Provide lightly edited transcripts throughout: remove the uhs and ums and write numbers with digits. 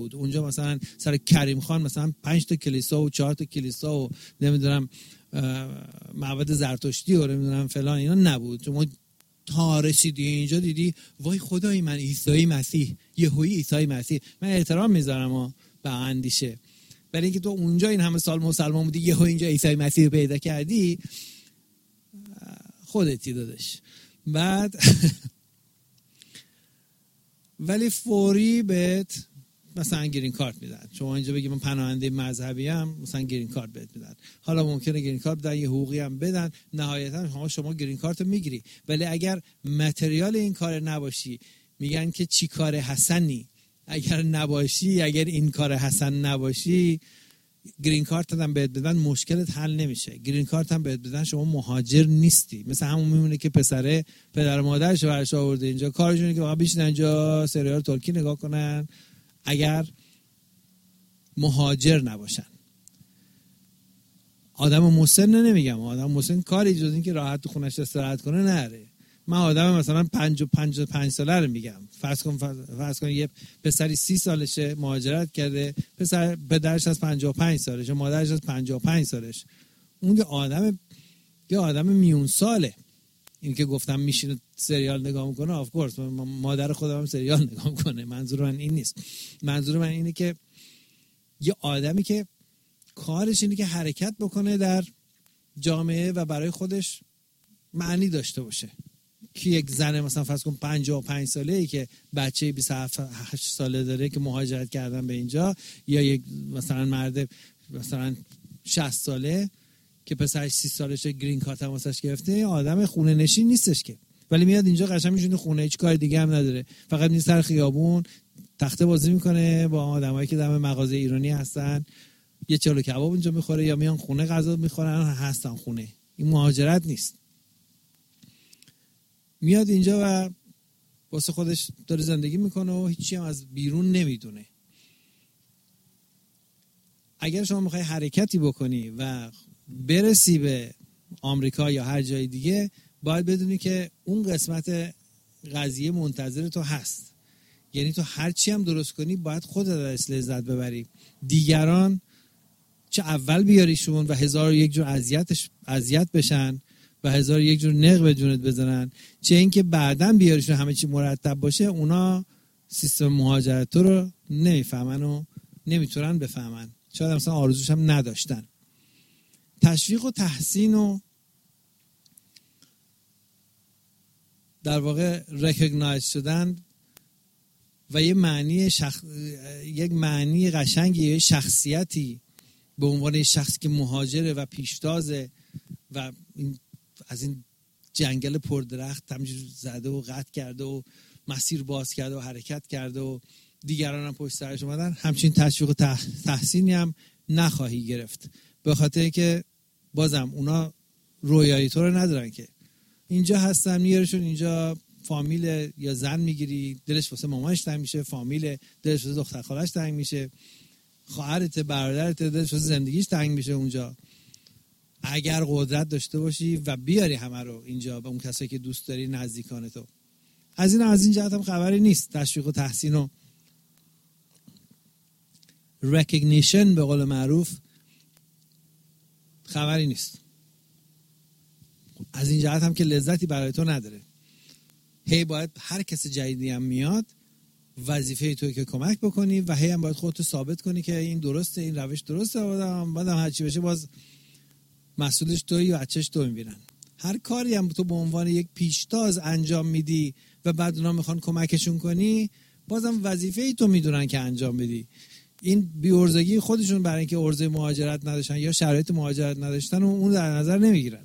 اونجا مثلا سر کریم خان مثلا 5 تا کلیسا و 4 تا کلیسا و نمیدونم معبد زرتشتی و نمیدونم فلان اینا نبود. شما تا رسیدی اینجا دیدی وای خدای من عیسی مسیح، یهویی عیسی مسیح. من احترام میذارم به اندیشه، برای اینکه تو اونجا این همه سال مسلمان بودی یهو اینجا عیسی مسیح رو پیدا کردی، خودتی دادش. بعد ولی فوری بهت مثلا گرین کارت میدن. شما اینجا بگی من پناهنده مذهبی ام، مثلا گرین کارت بهت میدن. حالا ممکنه گرین کارت بدن، یه حقوقی هم بدن، نهایتا شما گرین کارت رو میگیری. ولی اگر متریال این کار نباشی، میگن که چی کار حسنی، اگر نباشی، اگر این کار حسن نباشی، گرین کارت هم بهت بدن مشکلت حل نمیشه. گرین کارت هم بهت بدن شما مهاجر نیستی. مثل همون میمونه که پدر و مادرش برش آورده اینجا، کارشونه که واقعا بشینن اینجا سریال ترکی نگاه کنن اگر مهاجر نباشن. آدم مسن نمیگم، آدم مسن کاری جز این که راحت تو خونش استراحت کنه نره. من آدم مثلا 55 ساله رو میگم. فرض کن یه پسری 30 سالشه مهاجرت کرده، پدرش از 55 سالشه، مادرش از 55 سالش. اون یه آدم میون ساله. این که گفتم میشینه سریال نگاه میکنه، آف کورس مادر خودم هم سریال نگاه میکنه، منظور من این نیست. منظور من اینه که یه آدمی که کارش اینه که حرکت بکنه در جامعه و برای خودش معنی داشته باشه. که یک زن مثلا فرض کن 55 ساله‌ای که بچه 27 ساله داره که مهاجرت کردن به اینجا، یا یک مثلا مرد مثلا 60 ساله که پسرش 30 سالشه گرین کارت هم واسش گرفته، آدم خونه نشین نیستش که، ولی میاد اینجا قشنگ میشونه خونه، هیچ کار دیگه هم نداره، فقط میاد سر خیابون تخته بازی میکنه با آدمایی که دم مغازه ایرانی هستن، یه چلو کباب اینجا میخوره یا میان خونه غذا میخورن، هستن خونه. این مهاجرت نیست. میاد اینجا و واسه خودش داره زندگی میکنه و هیچی هم از بیرون نمیدونه. اگر شما میخوای حرکتی بکنی و برسی به آمریکا یا هر جای دیگه، باید بدونی که اون قسمت قضیه منتظر تو هست. یعنی تو هر چی هم درست کنی باید خودت ازش لذت ببری. دیگران چه اول بیاریشون و 1001 جور اذیت بشن و 1001 جور نق به جونت بزنن، چه اینکه بعداً بیاریشون همه چی مرتب باشه، اونا سیستم مهاجرت رو نمیفهمن و نمیتونن بفهمن. شاید مثلا آرزوش هم نداشتن. تشویق و تحسین و در واقع ریکگنایز شدن و یک معنی قشنگی، یه شخصیتی به عنوان شخصی که مهاجره و پیشتازه و از این جنگل پردرخت همینجور زده و قطع کرده و مسیر باز کرده و حرکت کرده و دیگران هم پشت سرش اومدن، همچین تشویق و تحسینی هم نخواهی گرفت، به خاطر که بازم اونا رویایی تو رو ندارن که اینجا هستن، میارشون اینجا فامیل یا زن میگیری دلش واسه مامانش تنگ میشه، فامیل دلش واسه دختر خالش تنگ میشه، خواهرت برادرت دلش واسه زندگیش تنگ میشه اونجا. اگر قدرت داشته باشی و بیاری همه رو اینجا به اون کسایی که دوست داری، نزدیکان تو، از این جهت هم خبری نیست. تشویق و تحسین و recognition به قول معروف خبری نیست. از این جهت هم که لذتی برای تو نداره. هی باید هر کس جدیدی هم میاد وظیفه توی که کمک بکنی و هی هم باید خودتو ثابت کنی که این درسته، این روش درسته، بعدم هر چی بشه باز مسئولش تویی و بچه‌ش تو میبینن. هر کاری هم تو به عنوان یک پیشتاز انجام میدی و بعد اونا میخوان کمکشون کنی، بازم وظیفه تو میدونن که انجام بدی. این بی‌عرضگی خودشون برای اینکه عرضه مهاجرت نداشتن یا شرایط مهاجرت نداشتن و اون در نظر نمیگیرن.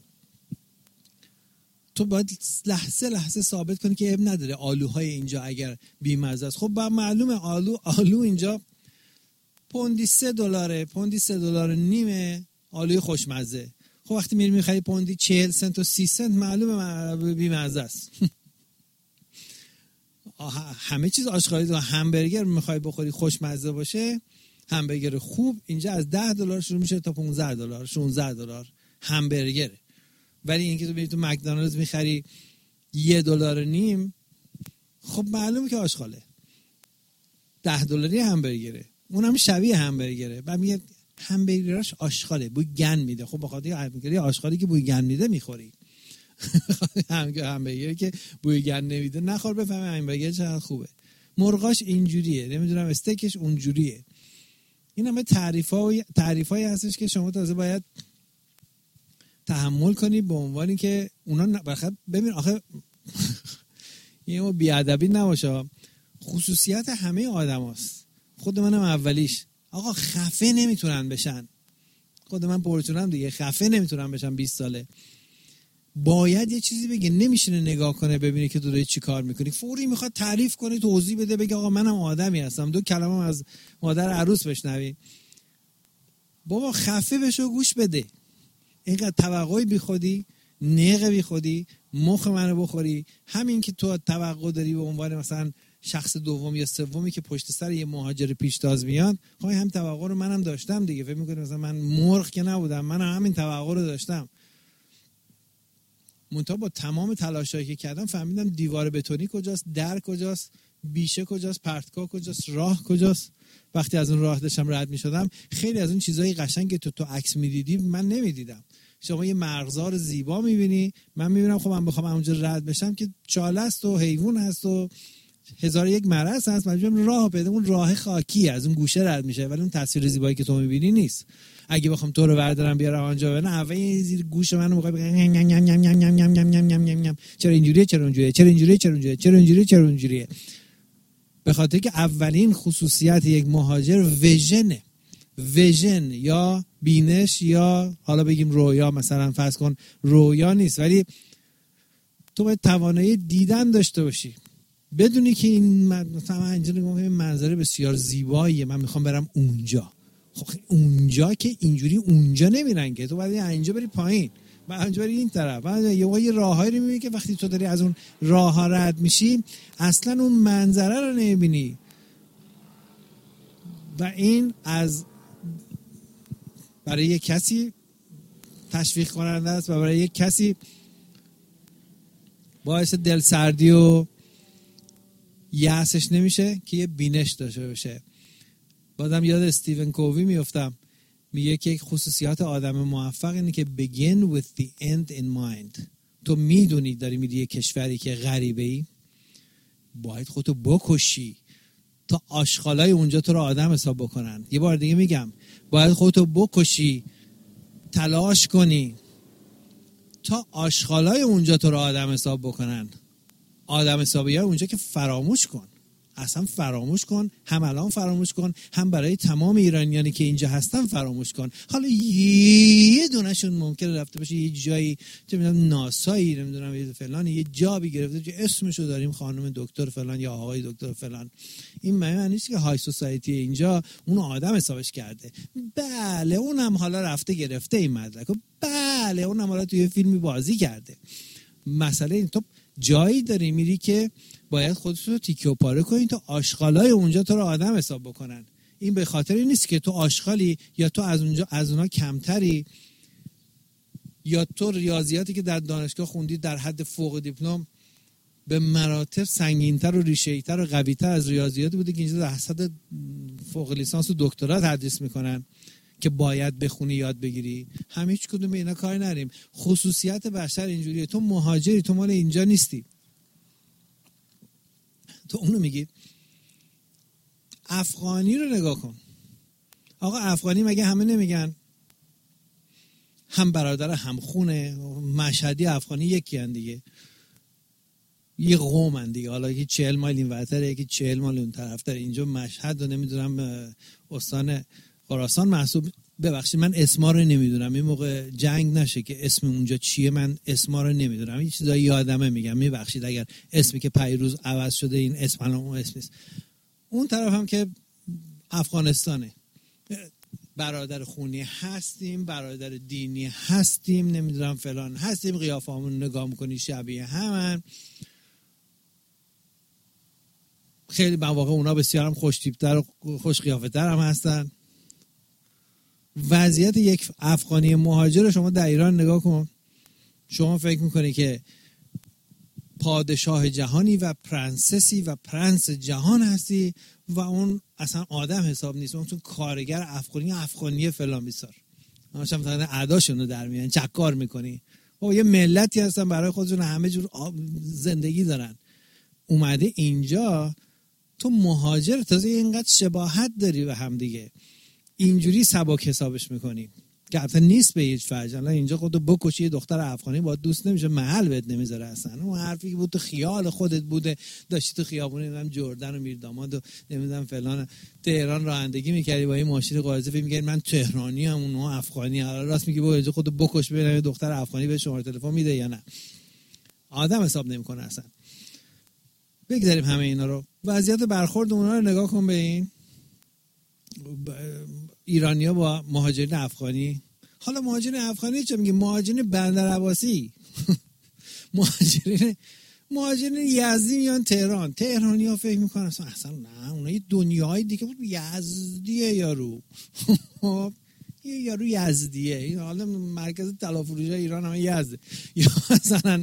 تو باید لحظه ثابت کنی که اب نداره آلوهای اینجا اگر بی‌مزه است. خب با معلومه آلو اینجا پوندی $3، پوندی $3.5 آلوی خوشمزه. خب وقتی میری میخری پوندی 40 سنت و 30 سنت، معلومه بی‌مزه است. همه چیز آشغالی. تو همبرگر میخوای بخوری خوشمزه باشه، همبرگر خوب اینجا از $10 شروع میشه تا $15 $16 همبرگره. ولی اینکه تو میری تو مکدونالدز میخری $1.5، خب معلومه که آشغاله. $10 همبرگره، اونم شبیه همبرگره. بعد میگه همبرگراش آشغاله، بوی گند میده. خب بخاطر همبرگر آشغالی که بوی گند میده میخوری. همبرگری که بوی گند نمیده نخور، بفهمی همبرگر چقدر خوبه. مرغاش اینجوریه، نمیدونم استیکش اونجوریه. این همه تعریفایی هستش که شما تازه باید تحمل کنی به عنوانی که اونا ببین آخه یه بیادبی نباشه، خصوصیت همه آدم هست. خود منم اولیش. آقا خفه نمیتونن بشن، خود من پرچونم دیگه، خفه نمیتونن بشن 20 ساله. باید یه چیزی بگه، نمیشینه نگاه کنه ببینه که تو داری چی کار میکنی، فوری میخواد تعریف کنه، توضیح بده، بگه آقا منم آدمی هستم، 2 کلمه از مادر عروس بشنوی. بابا خفه بشو، گوش بده. اینقدر توقعی بی خودی، نقه بی خودی، مخ منو بخوری. همین که تو توقع داری به عنوان مثلا شخص دوم یا سومی که پشت سر یه مهاجر پیشتاز میاد، خب هم توقع رو منم داشتم دیگه. فکر می‌کنی مثلا من مرغ که نبودم، منم همین توقع رو داشتم. منتها با تمام تلاشایی که کردم فهمیدم دیوار بتونی کجاست، در کجاست، بیشه کجاست، پرتگاه کجاست، راه کجاست. وقتی از اون راه داشتم رد می‌شدم، خیلی از اون چیزای قشنگ که تو عکس می‌دیدی من نمی‌دیدم. شما یه مرغزار زیبا می‌بینی، من می‌بینم خب من بخوام اونجا رد بشم که چاله است و حیوان هست و 1001 مرض هست، مجبورم راه پیدا. اون راه خاکی از اون گوشه رد میشه، ولی اون تصویر زیبایی که تو می‌بینی نیست. اگه بخوام تو رو بردارم بیارم آنجا، نه اول زیر گوش منو می‌خوای بگم چرا اینجوریه، چرا اونجوریه، چرا اینجوریه، چرا اونجوریه، چرا اینجوریه، چرا اونجوریه. به خاطر که اولین خصوصیت یک مهاجر ویژن یا بینش، یا حالا بگیم رویا، مثلا فرض کن رویا نیست، ولی تو باید توانایی دیدن داشته باشی، بدونی که این مثلا اینجا نگاه کنم منظره بسیار زیباییه، من میخوام برم اونجا. خب اونجا که اینجوری اونجا نمیرن که، تو باید اینجا بری پایین، بعد اینجا بری این طرف، بعد یه راههایی رو میبینی که وقتی تو داری از اون راه ها رد میشی اصلا اون منظره رو نمیبینی. و این از برای یک کسی تشویق کننده است و برای یک کسی باعث دلسردی و یأسش نمیشه که یه بینش داشته باشه. بعدم یاد استیون کووی میافتم، میگه که یک خصوصیات آدم موفق اینه که begin with the end in mind. تو میدونی داری میری یه کشوری که غریبه ای، باید خودتو بکشی تا آشغالای اونجا تو رو آدم حساب بکنن. یه بار دیگه میگم، باید خودتو بکشی، تلاش کنی تا آشغالای اونجا تو رو آدم حساب بکنن. آدم حسابی ها اونجا که فراموش کن، اصلا فراموش کن، هم الان فراموش کن، هم برای تمام ایرانیانی که اینجا هستن فراموش کن. حالا یه دونشون ممکنه رفته باشه یه جایی، چه میدونم ناسایی، نمیدونم فلان، یه جابی گرفته که اسمشو داریم خانم دکتر فلان یا آقای دکتر فلان. این معنی نیست که های سوسایتی اینجا اون آدم حسابش کرده. بله اونم حالا رفته گرفته این مدرک، بله اونم حالا توی فیلمی بازی کرده. مسئله این، تو جایی داری میری که باید خودت رو تیکه و پاره کنی تا آشغالای اونجا تو رو آدم حساب بکنن. این به خاطر نیست که تو آشغالی یا تو از اونا کمتری، یا تو ریاضیاتی که در دانشگاه خوندی در حد فوق دیپلم به مراتب سنگین‌تر و ریشه‌ای‌تر و قوی‌تر از ریاضیاتی بوده که اینجا در حد فوق لیسانس و دکترا تدریس میکنن که باید بخونی یاد بگیری. همه هیچ کدوم اینا کار نریم. خصوصیت بشر اینجوریه. تو مهاجری، تو مال اینجا نیستی، تو اونو میگی. افغانی رو نگاه کن. آقا افغانی مگه همه نمیگن هم برادر هم خونه؟ مشهدی افغانی یکی هن دیگه، یه قوم هن دیگه. حالا یکی 40 مایل این ورتره، یکی 40 مایل اون طرفتر. اینجا مشهد و نمیدونم استان خراسان محسوب. ببخشید من اسما رو نمیدونم، این موقع جنگ نشه که اسم اونجا چیه من اسما رو نمیدونم، این چیزایی یادمه میگم. میبخشید اگر اسمی که پیروز عوض شده این اسم الان اون اسم نیست. اون طرف هم که افغانستانه، برادر خونی هستیم، برادر دینی هستیم، نمیدونم فلان هستیم، قیافه همون نگاه میکنی شبیه همن. خیلی مواقع اونا بسیار هم خوش تیپ‌تر و خوش قیافتر هم هستن. وضعیت یک افغانی مهاجر شما در ایران نگاه کن. شما فکر میکنی که پادشاه جهانی و پرنسسی و پرنس جهان هستی و اون اصلا آدم حساب نیست، اون تو کارگر افغانی فلان بیسار همشون فقط اعداشون رو در میان چکار میکنی. و یه ملتی هستن برای خودشون همه جور زندگی دارن. اومده اینجا تو مهاجر، تازه اینقدر شباهت داری به هم دیگه، اینجوری سبک حسابش میکنی که اصلا نیست به هیچ وجه. الان اینجا خودتو بکشی یه دختر افغانی با دوست نمیشه، محل بهت نمیذاره اصلا. اون حرفی که بود تو خیال خودت بوده، داشتی تو خیابون نمیدونم جردن و میرداماد و نمیدونم فلان تهران رانندگی میکردی با این ماشین قاضی، فکر میکردی من تهرانی ام اونها افغانی. حالا راست میگی اینجا خودتو بکش ببینم یه دختر افغانی به شماره تلفن میده یا نه. آدم حساب نمیکنه اصلا. بگذاریم همه اینا رو. وضعیت برخورد اونها رو نگاه کن به این ایرانیا با مهاجرین افغانی. حالا مهاجرین افغانی چه میگه؟ مهاجرین بندرعباسی مهاجرین یزدی میان تهران. تهرانی‌ها فکر میکنن اصلا نه اونا یه دنیای دیگه بود. یزدیه یارو یه یارو یزدیه، این حالا مرکز طلا فروشی ایران هم یزده، یا مثلا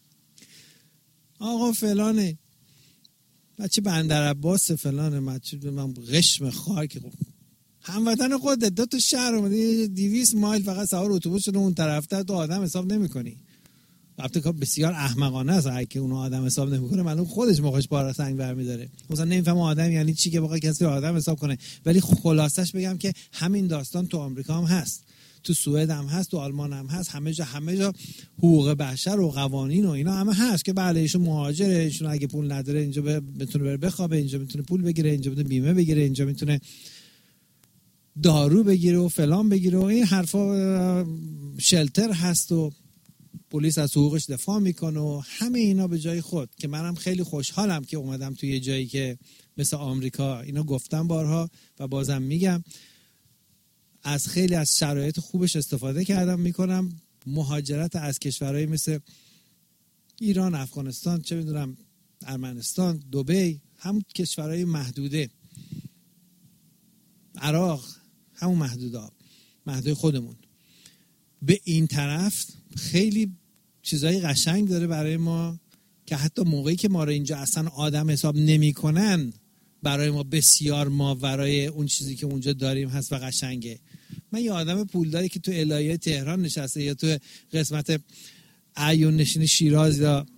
آقا فلانه بچه بندرعباس فلانه بچه من قشم خاک هموطن خودت، دو تا شهر اومده 200 مایل فقط سوار اتوبوس شده اون طرف‌تر، تو آدم حساب نمی‌کنی. البته کار بسیار احمقانه است اگه که اون آدم حساب نمی‌کنه، معلوم خودش موقعش بار سنگ برمی‌داره. مثلا نمی‌فهمه آدم یعنی چی که بخواد کسی آدم حساب کنه. ولی خلاصش بگم که همین داستان تو آمریکا هم هست، تو سوئد هم هست، تو آلمان هم هست، همه جا حقوق بشر و قوانین و اینا همه هست که بله ایشون مهاجره، ایشون اگه پول نداره اینجا بتونه بره بخوابه، اینجا میتونه پول بگیره، اینجا میتونه بیمه بگیره، اینجا میتونه دارو بگیره و فلان بگیره و این حرفا، شلتر هست و پلیس از حقوقش دفاع میکنه و همه اینا به جای خود. که منم خیلی خوشحالم که اومدم توی یه جایی که مثل آمریکا، اینو گفتم بارها و بازم میگم، از خیلی از شرایط خوبش استفاده کردم میکنم. مهاجرت از کشورهای مثل ایران، افغانستان، چه میدونم ارمنستان، دبی، هم کشورهای محدوده، عراق، همون محدوده خودمون، به این طرف خیلی چیزای قشنگ داره برای ما که حتی موقعی که ما رو اینجا اصلا آدم حساب نمی کنن برای ما بسیار ماورای اون چیزی که اونجا داریم هست و قشنگه. من یه آدم پولداری که تو الهیه تهران نشسته یا تو قسمت عیون نشین شیراز یا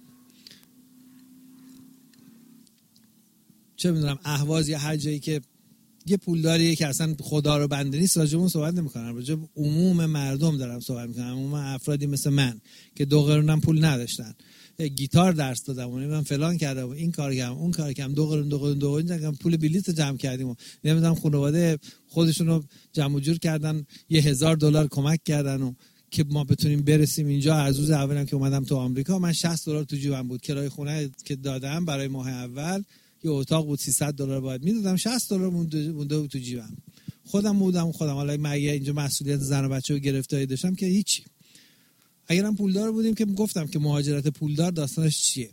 چه میدونم اهواز یا هر جایی که یه پولداریه که اصلا خدا رو بنده نیست، راجب اون صحبت نمی‌کنم، راجب عموم مردم دارم صحبت می‌کنم. عموم افرادی مثل من که 2 قرونم پول نداشتن، گیتار درس دادم و من فلان کردم و این کار کردم اون کار کردم، 2 قرون پول بلیط جمع کردیم و نمیدونم خانواده خودشون رو جمع جور کردن $1,000 کمک کردن و که ما بتونیم برسیم اینجا. از روز اولم که اومدم تو آمریکا من $60 تو جیبم بود، کرایه خونه که دادم برای ماه اول یه اتاق بود $300 باید میدادم، $60 مونده بود تو جیبم. خودم حالا مگه اینجا مسئولیت زن و بچه رو گرفتاری داشتم که هیچی. اگرم پولدار بودیم که گفتم که مهاجرت پولدار داستانش چیه.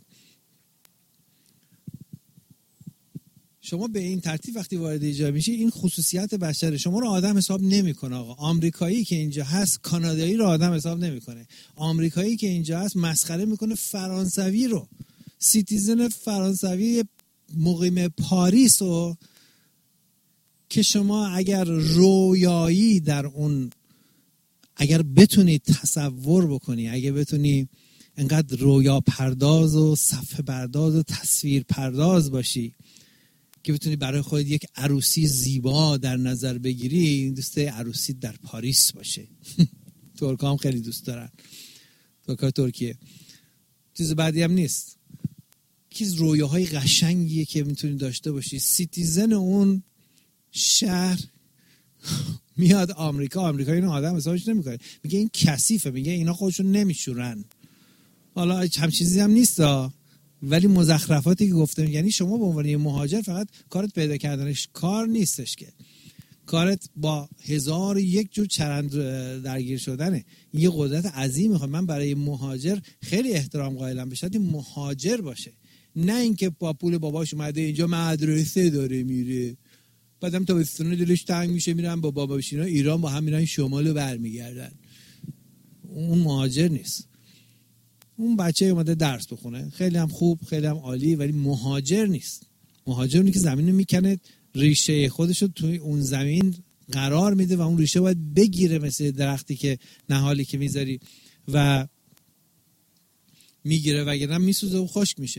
شما به این ترتیب وقتی وارد اینجا میشی این خصوصیت بشر شما رو آدم حساب نمیکنه. آقا آمریکایی که اینجا هست کانادایی رو آدم حساب نمیکنه. آمریکایی که اینجا هست مسخره میکنه فرانسوی رو، سیتیزن فرانسوی مقیم پاریس رو که شما اگر رویایی در اون، اگر بتونی تصور بکنی، اگر بتونی انقدر رویا پرداز و صفحه پرداز و تصویر پرداز باشی که بتونی برای خودت یک عروسی زیبا در نظر بگیری، این دوست عروسی در پاریس باشه. ترکا هم خیلی دوست دارن، ترکیه چیز بعدی هم نیست. یکی رویاهای قشنگیه که میتونی داشته باشی. سیتیزن اون شهر میاد آمریکا اینو آدم حسابش نمیکنه، میگه این کثیفه، میگه اینا خودشون نمیشورن. حالا هم چیزی هم نیست ولی مزخرفاتی که گفتم، یعنی شما به عنوان یه مهاجر فقط کارت پیدا کردنش کار نیستش که کارت با 1001 جور چرند درگیر شدنه. این یه قدرت عظیمه. من برای مهاجر خیلی احترام قائلم، به شرطی مهاجر باشه، نه اینکه با پول باباش اومده اینجا مدرسه داره میره، بعدم تابستون دلش تنگ میشه میرن با باباش اینا ایران با هم میرن شمال و برمیگردن. اون مهاجر نیست. اون بچه اومده درس بخونه، خیلی هم خوب، خیلی هم عالی، ولی مهاجر نیست. مهاجر اونی که زمین رو میکنه، ریشه خودش رو توی اون زمین قرار میده و اون ریشه باید بگیره، مثل درختی که نهالی که میذاری و میگیره وگرنه میسوزه و خشک میشه.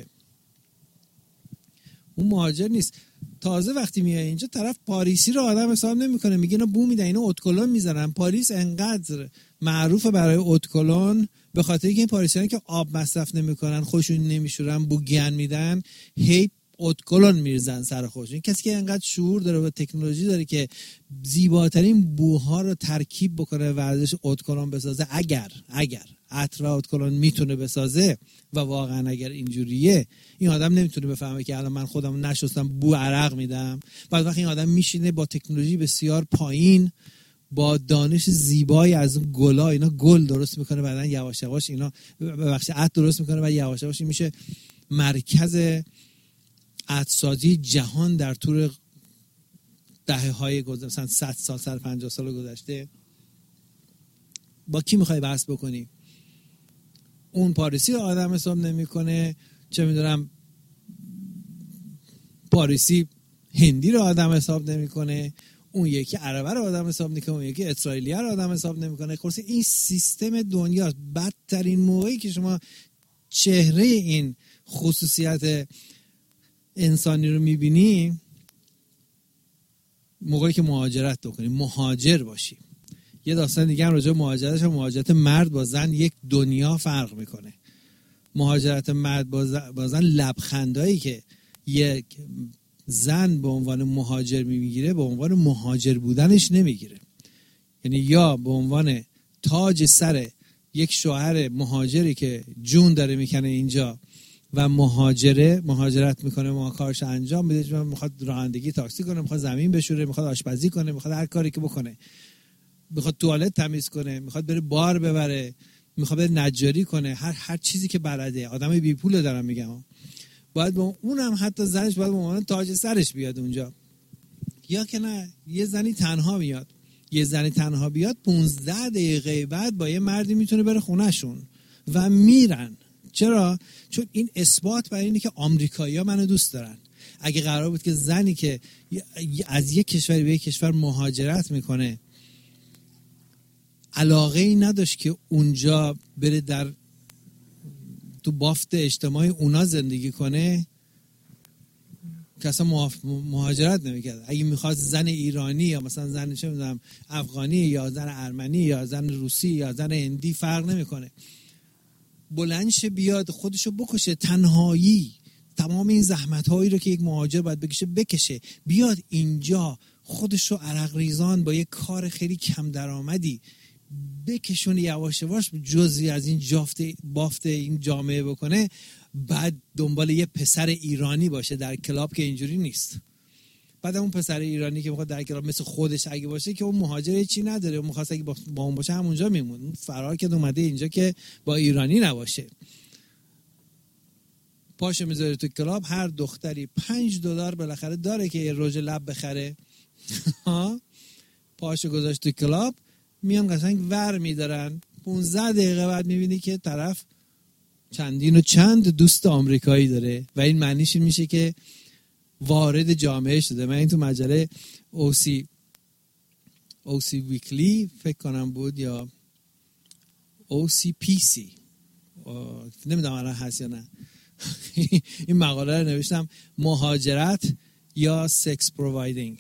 اون مهاجر نیست. تازه وقتی میای اینجا طرف پاریسی رو آدم حساب نمیکنه، میگه اینا بو میدن، اینا اتکلون میزنن. پاریس انقدر معروفه برای اتکلون به خاطر اینکه این پاریسیان که آب مصرف نمیکنن، خوشون نمیشورن، بو گن میدن، هی اتکلون میرزن سر خودش. این کسی که انقدر شعور داره و تکنولوژی داره که زیباترین بوها رو ترکیب بکنه و ازش اتکلون بسازه، اگر عطر اتکلون میتونه بسازه و واقعا اگر اینجوریه، این آدم نمیتونه بفهمه که الان من خودم نشستم بو عرق میدم. بعد وقتی این آدم میشینه با تکنولوژی بسیار پایین، با دانش زیبایی از اون گلا، اینا گل درست میکنه، بعدن یواش یواش اینا ببخشید عطر درست میکنه و یواش یواش میشه مرکز عطرسازی جهان در طول دهه‌های گذشته، مثلا 100 سال 150 سال گذشته. با کی میخوای بحث بکنی؟ اون پاریسی رو آدم حساب نمیکنه، چه میدونم پاریسی هندی رو آدم حساب نمیکنه، اون یکی عربه رو آدم حساب نمیکنه، اون یکی اسرائیلیه رو آدم حساب نمیکنه. خلاص این سیستم دنیاست. بدترین موقعی که شما چهره این خصوصیت انسانی رو میبینی موقعی که مهاجرت بکنی، مهاجر باشی. یه داستان دیگه هم راجع به مهاجرتش، مهاجرت مرد با زن یک دنیا فرق میکنه. مهاجرت مرد با زن لبخندایی که یک زن به عنوان مهاجر میگیره به عنوان مهاجر بودنش نمیگیره. یعنی یا به عنوان تاج سر یک شوهر مهاجری که جون داره میکنه اینجا و مهاجرت میکنه، ما کارش انجام میده، میخواد رانندگی تاکسی کنه، میخواد زمین بشوره، میخواد آشپزی کنه، میخواد هر کاری که بکنه، میخواد توالت تمیز کنه، میخواد بره بار ببره، میخواد بره نجاری کنه، هر چیزی که بلده. آدم بی پول دارم میگم، باید با اونم حتی زنش باید به عنوان تاج سرش بیاد اونجا. یا که نه یه زنی تنها میاد، یه زنی تنها بیاد 15 دقیقه بعد با یه مردی میتونه بره خونهشون و میرن. چرا؟ چون این اثبات برای اینه که آمریکایی‌ها منو دوست دارن. اگه قرار بود که زنی که از یک کشوری به یک کشور مهاجرت میکنه علاقه ای نداشت که اونجا بره در تو بافت اجتماعی اونا زندگی کنه، که اصلا مهاجرت نمیکرد. اگه میخواست زن ایرانی یا مثلا زن چه میدونم افغانی یا زن ارمنی یا زن روسی یا زن هندی فرق نمیکنه، بلندش بیاد خودشو بکشه، تنهایی تمام این زحمت هایی رو که یک مهاجر باید بکشه، بیاد اینجا خودشو عرق ریزان با یک کار خیلی کم درآمدی بکشونه، یواش یواش جزئی از این بافت این جامعه بکنه، بعد دنبال یه پسر ایرانی باشه در کلاب که اینجوری نیست. بعد اون پسر ایرانی که میخواد در کلاب مثل خودش اگه باشه که اون مهاجر چی نداره، اون میخواست اگه با اون باشه همونجا میمون. اون فرار که اومده اینجا که با ایرانی نباشه. پاشو میذاره تو کلاب، هر دختری $5 بالاخره داره که یه رژ لب بخره. پاشو گذاشت تو کلاب، میان قشنگ ور میدارن. 15 دقیقه بعد میبینی که طرف چندین و چند دوست آمریکایی داره و این معنیش این میشه که وارد جامعه شده. من این تو مجله OC ویکلی فکر کنم بود یا OCPC نمیدونم الان هست یا نه این مقاله رو نوشتم، مهاجرت یا سکس پرووایدینگ.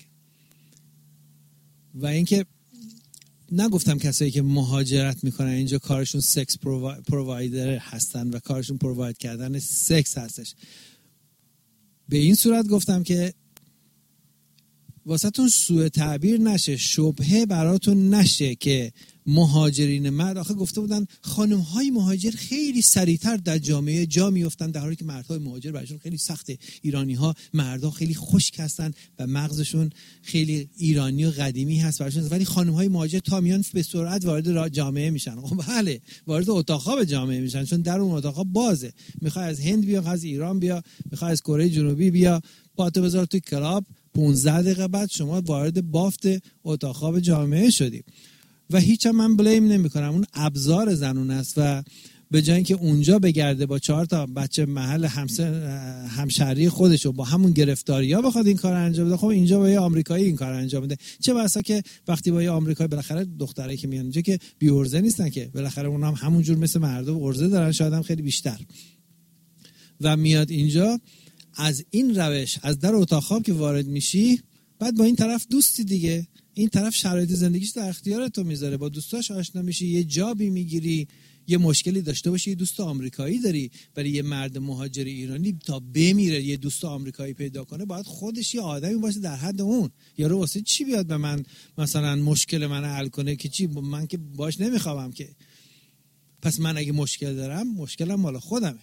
و اینکه نگفتم کسایی که مهاجرت میکنن اینجا کارشون سکس پرووایدر هستن و کارشون پروواید کردن سکس هستش. به این صورت گفتم که واسهتون سوء تعبیر نشه، شبهه براتون نشه که مهاجرین مرد، آخه گفته بودن خانم‌های مهاجر خیلی سریعتر در جامعه جا میافتن، در حالی که مردهای مهاجر براشون خیلی سخته. ایرانی‌ها مردها خیلی خشک هستن و مغزشون خیلی ایرانی و قدیمی هست براشون، ولی خانم‌های مهاجر تا میان به سرعت وارد جامعه میشن. خب بله، وارد اتاق‌ها جامعه میشن، چون در اون اتاق‌ها بازه. میخوای از هند بیا، از ایران بیا، میخوای از کره جنوبی بیا، پاتو بذار تو کلاب، 15 دقیقه بعد شما وارد بافت اتاق جامعه شدی. و هیچ هم من بلیم نمی کنم، اون ابزار زنون است و به جای اینکه اونجا بگرده با 4 تا بچه محل همشهری خودشو با همون گرفتاری‌ها بخواد این کار انجام بده، خب اینجا با یه آمریکایی این کار انجام بده. چه بسا که وقتی با یه آمریکایی، بالاخره دخترایی که میان اینجا که بی عرضه نیستن که، بالاخره اونها هم همونجور مثل مردم عرضه دارن، شاید هم خیلی بیشتر، و میاد اینجا از این روش از در اتاق خواب که وارد میشی، بعد با این طرف دوستی دیگه، این طرف شرایط زندگیش در اختیار تو میذاره، با دوستاش آشنا میشی، یه جابی میگیری، یه مشکلی داشته باشی یه دوست آمریکایی داری. برای یه مرد مهاجر ایرانی تا بمیره یه دوست آمریکایی پیدا کنه باید خودش یه آدمی باشه در حد اون. یارو واسه چی بیاد به من مثلا مشکل من حل کنه که چی، من که باش نمیخوام که. پس من اگه مشکل دارم مشکلم مال خودمه.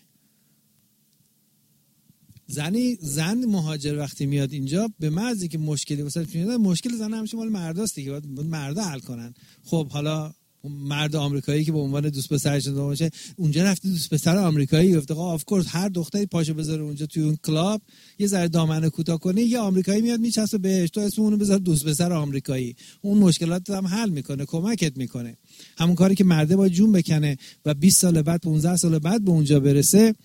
زن مهاجر وقتی میاد اینجا به محض که مشکلی واسه میاد، مشکل زن همیشه مال مرداست دیگه، باید مردا حل کنن. خب حالا مرد آمریکایی که به عنوان دوست پسرش باشه اونجا رفته دوست پسر آمریکایی گفته آف کورس هر دختری پاشو بذاره اونجا توی اون کلاب یه ذره دامنه کوتاه کنه، یه آمریکایی میاد میچسبه بهش، تو اسم اونو بذار دوست پسر آمریکایی، اون مشکلات هم حل میکنه، کمکت میکنه. همون کاری که مرده با جون بکنه و 20 سال بعد 15 سال بعد به اونجا برسه،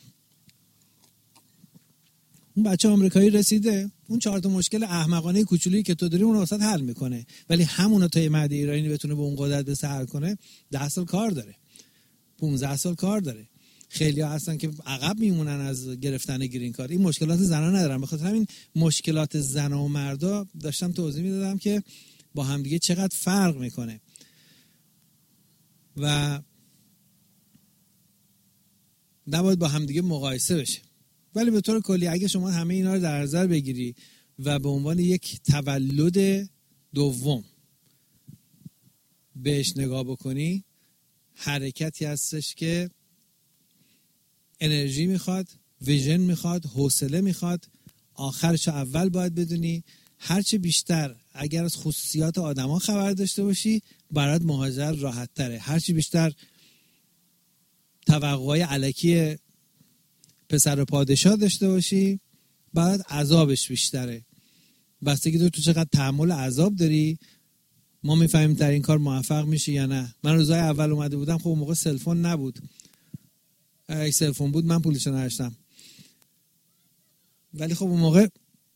اون بچه آمریکایی رسیده اون 4 تا مشکل احمقانه کوچولی که تو داری اون رو واسط حل میکنه. ولی همون تا یه مرد ایرانی بتونه به اون قدرت به حل کنه 10 سال کار داره، 15 سال کار داره. خیلی ها هستن که عقب میمونن از گرفتن گرین کارت. این مشکلات زنا ندارن. بخاطر همین مشکلات زنا و مردا داشتم توضیح میدادم که با همدیگه چقدر فرق میکنه و نباید با همدیگه مقایسه بشه. ولی به طور کلی اگه شما همه اینا رو در نظر بگیری و به عنوان یک تولد دوم بهش نگاه بکنی، حرکتی هستش که انرژی میخواد، ویژن میخواد، حوصله میخواد. آخرش اول باید بدونی هرچه بیشتر اگر از خصوصیات آدما خبر داشته باشی برات مهاجر راحت تره. هرچی بیشتر توقعای الکی پسر پادشاه داشته باشی بعد عذابش بیشتره. بستگی تو چقدر تحمل عذاب داری ما میفهمیم در این کار موفق میشی یا نه. من روزای اول اومده بودم، خب اون موقع سلفون نبود، اگه سلفون بود من پولشو نداشتم، ولی خب اون موقع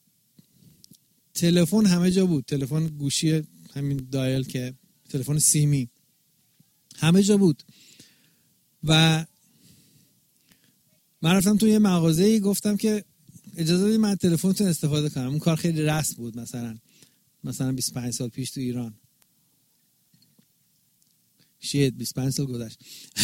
تلفن همه جا بود، تلفن گوشی همین دایل که تلفن سیمی همه جا بود. و من رفتم توی یه مغازه‌ای گفتم که اجازه بدید من تلفنتون استفاده کنم. اون کار خیلی رسم بود، مثلا 25 سال پیش تو ایران. 25 سال گذشت.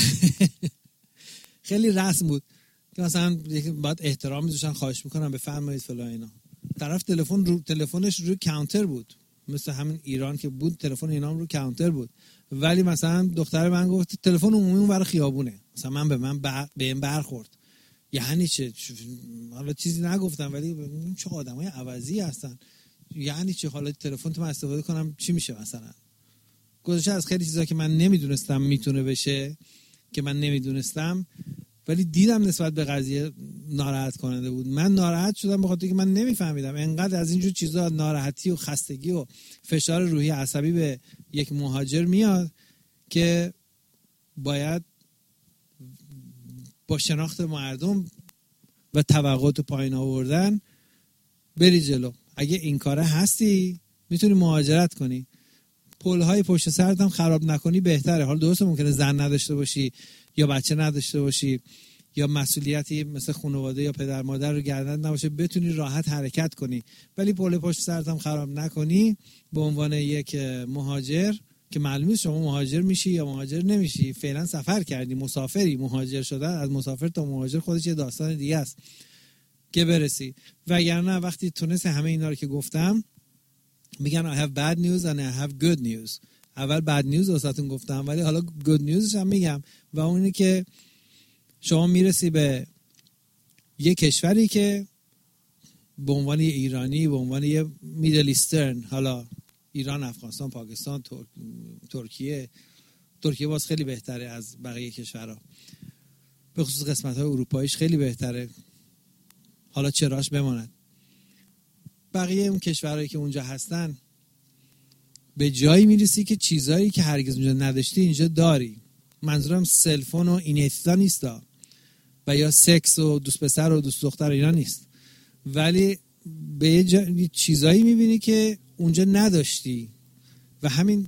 خیلی رسم بود که مثلا باید احترام میذاشتن، خواهش میکنم بفرمایید فلان اینا. طرف تلفنش رو کانتر بود، مثل همین ایران که بود تلفن اینا رو کانتر بود. ولی مثلا دختر من گفت تلفن عمومی اون ور خیابونه، مثلا به این برخورد. یعنی چه؟ حالا چیزی نگفتم ولی چه آدمای عوضی هستن. یعنی چه؟ حالا تلفن تو من استفاده کنم چی میشه؟ مثلا گذشته از خیلی چیزا که من نمیدونستم میتونه بشه، که من نمیدونستم ولی دیدم نسبت به قضیه ناراحت کننده بود. من ناراحت شدم به خاطر که من نمیفهمیدم انقدر از اینجور چیزا ناراحتی و خستگی و فشار روحی عصبی به یک مهاجر میاد که باید با شناخت مردم و توقعات پایین آوردن بری جلو. اگه این کاره هستی میتونی مهاجرت کنی، پلهای پشت سرت هم خراب نکنی بهتره. حالا درسته ممکنه زن نداشته باشی یا بچه نداشته باشی یا مسئولیتی مثل خانواده یا پدر مادر رو گردن نباشه، بتونی راحت حرکت کنی، ولی پل پشت سرت هم خراب نکنی. به عنوان یک مهاجر که معلومه شما مهاجر میشی یا مهاجر نمیشی، فعلا سفر کردی، مسافری. مهاجر شدن از مسافر تا مهاجر خودش یه داستان دیگه است که برسی. وگرنه وقتی تونست همه اینا رو که گفتم میگن I have bad news and I have good news. اول bad news واسهتون گفتم ولی حالا good newsش هم میگم، و اونی که شما میرسی به یه کشوری که به عنوان یه ایرانی، به عنوان یه میدل ایسترن، حالا ایران، افغانستان، پاکستان، ترکیه باز خیلی بهتره از بقیه کشورها، به خصوص قسمت‌های اروپاییش خیلی بهتره، حالا چراش بماند. بقیه اون کشورهایی که اونجا هستن به جایی میرسی که چیزایی که هرگز اونجا نداشتی اینجا داری. منظورم سلفون و اینستا نیستا و یا سکس و دوست پسر و دوست دختر اینا نیست، ولی به یه چیزایی میبینی که اونجا نداشتی و همین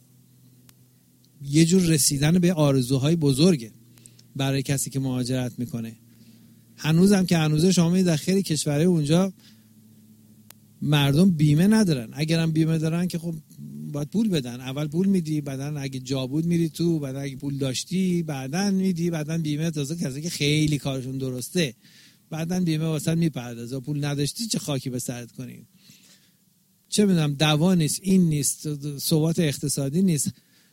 یه جور رسیدن به آرزوهای بزرگه برای کسی که مهاجرت میکنه. هنوزم که هنوزه شما میدید در خیلی کشورهای اونجا مردم بیمه ندارن. اگرم بیمه دارن که خب باید پول بدن، اول پول میدی، بعدن اگه جا بود میری تو، بعدن اگه پول داشتی بعدن میدی، بعدن بیمه تازه کسی که خیلی کارشون درسته بعدن بیمه واسه میپردازه. پول نداشتی چه خاکی به سرت کنی، چه میدونم دوا نیست، این نیست، ثبات اقتصادی نیست.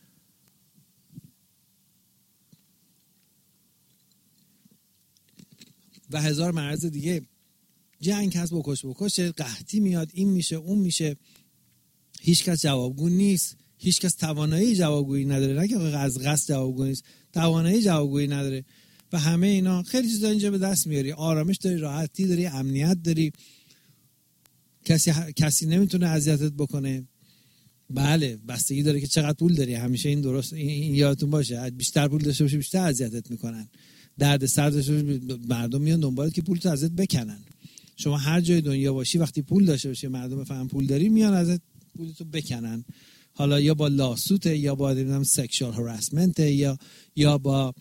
و هزار مرض دیگه، جنگ هست، بکشه، قحطی میاد، این میشه اون میشه، هیچ کس جوابگو نیست، هیچ کس توانایی جوابگویی نداره، نه که از قصد جوابگو نیست، توانایی جوابگویی نداره. و همه اینا خیلی چیزا اینجا به دست میاری، آرامش داری، راحتی داری، امنیت داری، کسی نمیتونه اذیتت بکنه. بله بستگی داره که چقدر پول داری، همیشه این درست این یادتون باشه، بیشتر پول داشته باشی بیشتر اذیتت میکنن، درد سر داشته باشی مردم میان دنبالت که پولتو ازت بکنن. شما هر جای دنیا باشی وقتی پول داشته باشی مردم بفهمن پول داری میان ازت پولتو بکنن، حالا یا با لاسوت یا با نمیدونم سکشوال هراسمنت یا با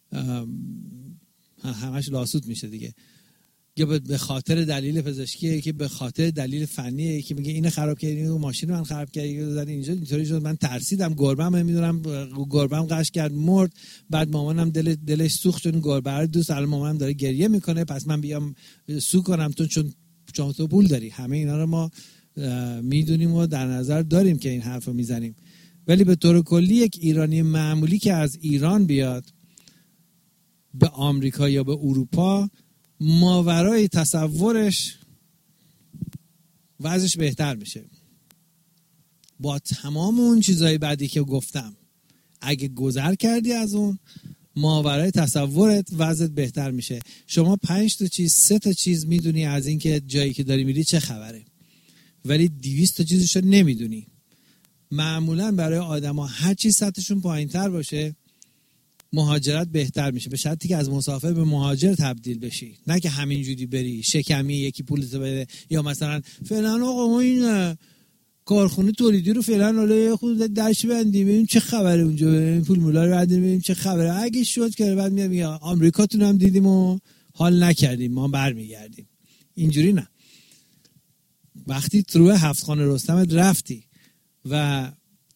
همش لاسوت میشه دیگه، یا به خاطر دلیل پزشکیه که به خاطر دلیل فنیه که میگه اینو خراب کردی، اون ماشین من خراب کردی، زدی اینجا اینطوری شد، من ترسیدم، گربه‌ام نمیدونم گربه‌ام قش کرد مرد، بعد مامانم دلش سوخت چون گربه رو دوست، الان مامانم داره گریه میکنه پس من بیام سو کنم چون تو پول داری. همه اینا رو ما میدونیم و در نظر داریم که این حرفو میزنیم، ولی به طور کلی یک ایرانی معمولی که از ایران بیاد به آمریکا یا به اروپا، ماورای تصورش وضعش بهتر میشه با تمام اون چیزای بعدی که گفتم. اگه گذر کردی از اون ماورای تصورت وضعت بهتر میشه. شما 5 تا چیز 3 تا چیز میدونی از این که جایی که داری میری چه خبره، ولی 200 تا چیزشو نمیدونی. معمولا برای آدما هر چی سطحشون پایین‌تر باشه مهاجرت بهتر میشه، به شرطی که از مسافر به مهاجر تبدیل بشی، نه که همینجوری بری شکمی یکی پولتو بده، یا مثلا فلان آقا ما این کارخونه تولیدی رو فعلا حالا خود درش بندیم ببینیم چه خبره اونجا، ببینیم پول مولا رو بعد ببینیم چه خبره، اگه شد که بعد میگم آمریکاتون هم دیدیم و حال نکردیم ما برمیگردیم. اینجوری نه. وقتی تو 7 خانه رستمت رفتی و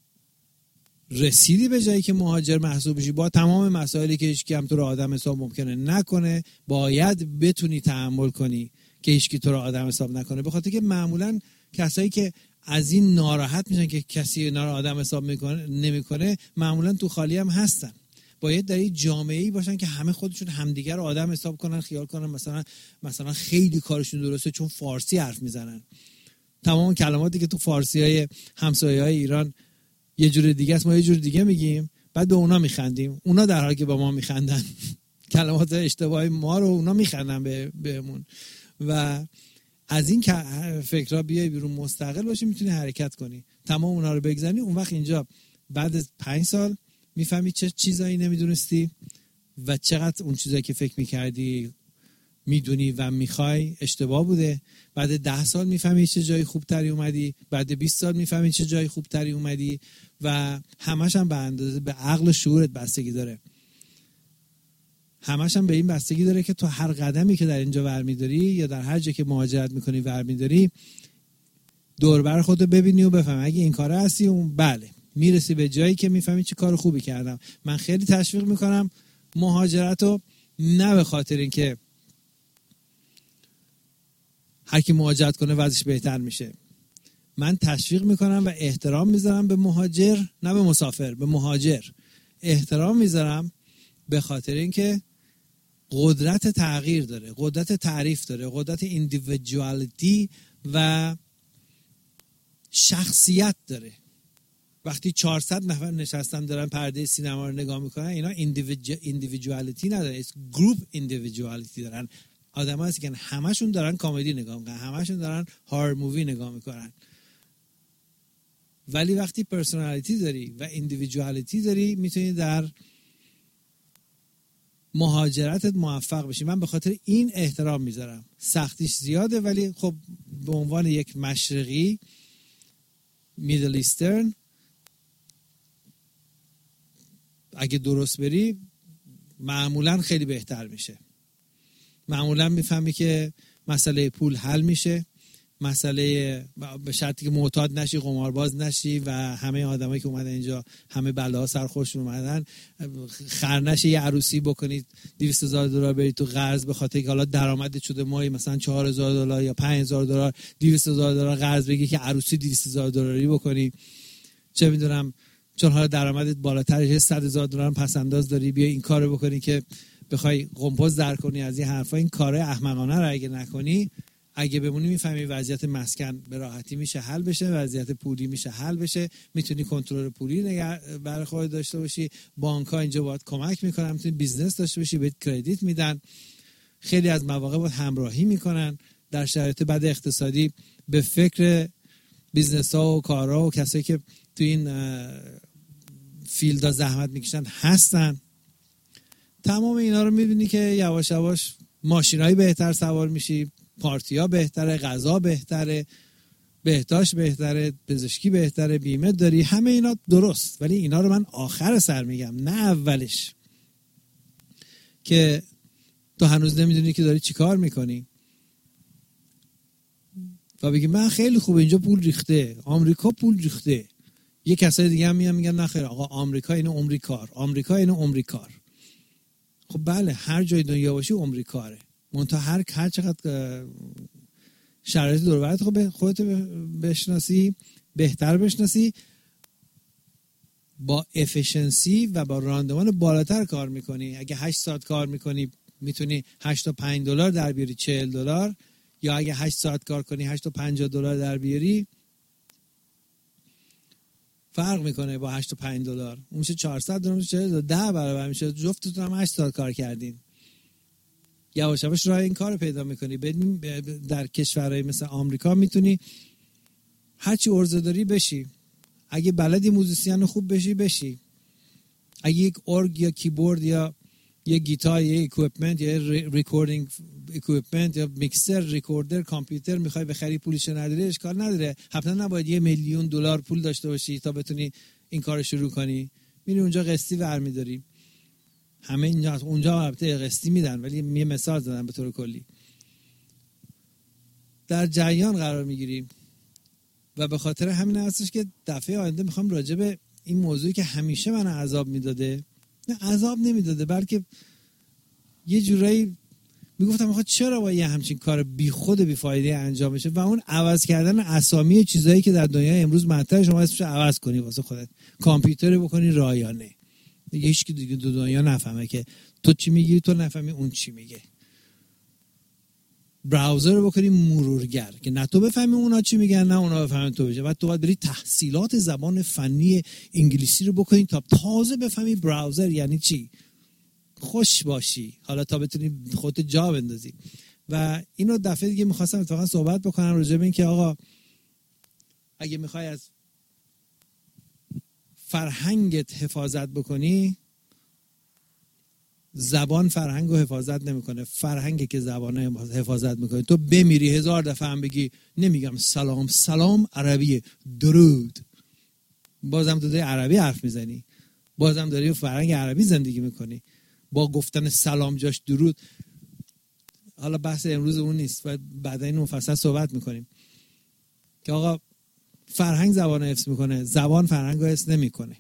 رسیدی به جایی که مهاجر محسوب بشی، با تمام مسائلی که هیچ کی هم تو رو آدم حساب ممکنه نکنه، باید بتونی تحمل کنی که هیچ کی تو رو آدم حساب نکنه، به خاطر که معمولا کسایی که از این ناراحت میشن که کسی اینا رو آدم حساب نمیکنه معمولا تو خالی هم هستن. باید در این جامعه‌ای باشن که همه خودشون همدیگر رو آدم حساب کنن، خیال کنن مثلا خیلی کارشون درسته چون فارسی حرف میزنن. تمام کلماتی که تو فارسی‌های همسایه‌های ایران یه جور دیگه است، ما یه جور دیگه میگیم، بعد به اونا میخندیم، اونا در حالی که با ما میخندن کلمات اشتباهی ما رو اونا میخندن بهمون. و از این که فکرها بیای بیرون مستقل باشی میتونی حرکت کنی، تمام اونا رو بگذنی، اون وقت اینجا بعد از 5 سال میفهمی چه چیزایی نمیدونستی و چقدر اون چیزایی که فکر میکردی میدونی و میخوای اشتباه بوده. بعد 10 سال میفهمی چه جای خوبتری اومدی، بعد 20 سال میفهمی چه جای خوبتری اومدی و همش هم به اندازه به عقل و شعورت بستگی داره. همش هم به این بستگی داره که تو هر قدمی که در اینجا برمی‌داری یا در هر جایی که مهاجرت میکنی برمی‌داری، دور بر خودت ببینی و بفهمی اگه این کاره هستی اون بله میرسی به جایی که میفهمی چه کار خوبی کردم. من خیلی تشویق میکنم مهاجرت رو، نه به خاطر اینکه هر کی مهاجرت کنه وضعش بهتر میشه. من تشویق میکنم و احترام میذارم به مهاجر، نه به مسافر، به مهاجر احترام میذارم به خاطر اینکه قدرت تغییر داره، قدرت تعریف داره، قدرت ایندیویدوالیتی و شخصیت داره. وقتی 400 نفر نشستن دارن پرده سینما رو نگاه میکنن، اینا ایندیویدوالیتی نداره، اس گروپ ایندیویدوالیتی دارن. آدم‌ها هستن که همشون دارن کمدی نگاه میکنن، همشون دارن هارر مووی نگاه میکنن. ولی وقتی پرسونالیتی داری و ایندیویدوالیتی داری میتونی در مهاجرتت موفق بشی. من به خاطر این احترام میذارم. سختیش زیاده ولی خب به عنوان یک مشرقی میدل ایسترن اگه درست بری معمولا خیلی بهتر میشه. معمولا میفهمی که مسئله پول حل میشه، مسئله به شرطی که معتاد نشی، قمارباز نشی و همه آدمایی که اومدن اینجا همه بلاها سر خودشون اومدن، خرنش یه عروسی بکنید $200,000 برید تو قرض به خاطر که حالا درآمدت شده ماهی مثلا $4,000 یا $5,000 $200,000 قرض بگی که عروسی $200,000 بکنی، چه میدونم چون حالا درآمدت بالاتره $100,000 پس انداز داری بیا این کارو بکنی که بخوای قمپوز در کنی از این حرفا. این کارهای احمقانه رو اگه نکنی، اگه بمونی میفهمی وضعیت مسکن به راحتی میشه حل بشه، وضعیت پولی میشه حل بشه، میتونی کنترل پولی برای خودت داشته باشی، بانک‌ها اینجا باید کمک میکنن، میتونی بیزنس داشته باشی، بهت کردیت میدن، خیلی از مواقع باید همراهی میکنن در شرایط بد اقتصادی. به فکر بیزنس ها و کارها و کسایی که تو این فیلد زحمت میکشن هستن. تمام اینا رو میبینی که یواش یواش ماشینای بهتر سوار میشی، پارتیا بهتره، غذا بهتره، بهداشت بهتره، پزشکی بهتره، بیمه داری، همه اینا درست. ولی اینا رو من آخر سر میگم نه اولش، که تو هنوز نمیدونی که داری چی کار میکنی و بگی من خیلی خوبه اینجا پول ریخته، آمریکا پول ریخته. یه کسای دیگه هم میگن نه خیر آقا آمریکا اینو عمری کار، آمریکا اینو عمری کار. خب بله هر جای دنیا باشی عمری کاره، منتها هر چقدر شرایط دور و برت خودت بشناسی، بهتر بشناسی، با افیشنسی و با راندمان بالاتر کار میکنی. اگه 8 ساعت کار میکنی میتونی $8 تا $5 در بیاری، $40، یا اگه 8 ساعت کار کنی $8 تا $50 در بیاری، فرق میکنه. با 8 تا $5 اون میشه $400 میشه 10 برابر میشه. جفتتون هم 8 ساعت کار کردین. یواش یواش راه این کارو پیدا میکنی. در کشورهای مثل آمریکا میتونی هرچی عرضه داری بشی. اگه بلدی موزیسین خوب بشی. اگه یک ارگ یا کیبورد یا یه گیتار یا اکویپمنت یا ریکوردینگ اکویپمنت یا میکسر، ریکوردر، کامپیوتر میخوای بخری پولش نداری، اشکال نداره. حتما نباید $1,000,000 پول داشته باشی تا بتونی این کارو شروع کنی. میری اونجا قسطی برمی‌داری. همه اونجا البته قسطی میدن ولی یه مثال زدم به طور کلی. در جریان قرار میگیریم و به خاطر همین هستش که دفعه آینده میخوام راجع به این موضوعی که همیشه من عذاب میداده، نه عذاب نمیداده بلکه یه جورایی میگفتم آخه چرا باید یه همچین کار بی خود بی فایده انجام بشه و اون عوض کردن اسامی چیزایی که در دنیای امروز مطرحه شما اسمش عوض کنی واسه خودت. کامپیوتر بکنی رایانه، دیگه هیچ کی دیگه دو دنیا نفهمه که تو چی میگی، تو نفهمی اون چی میگه. براوزر رو بکنی مرورگر که نه تو بفهمی اونا چی میگن نه اونا بفهمن تو بشه. بعد تو باید بری تحصیلات زبان فنی انگلیسی رو بکنی تا تازه بفهمی براوزر یعنی چی. خوش باشی حالا تا بتونی خودت جا بندازی. و اینو دفعه دیگه می‌خواستم اتفاقا صحبت بکنم راجع به این که آقا اگه می‌خوای از فرهنگت حفاظت بکنی، زبان فرهنگ رو حفاظت نمیکنه، فرهنگی که زبان حفاظت میکنه. تو بمیری 1000 دفعه هم بگی نمیگم سلام عربی درود، بازم تو داری عربی حرف میزنی، بازم داری فرهنگ عربی زندگی میکنی، با گفتن سلام جاش درود. حالا بحث امروز اون نیست و بعدا این مفصل صحبت میکنیم که آقا فرهنگ زبان حفظ میکنه، زبان فرهنگ رو حفظ نمیکنه.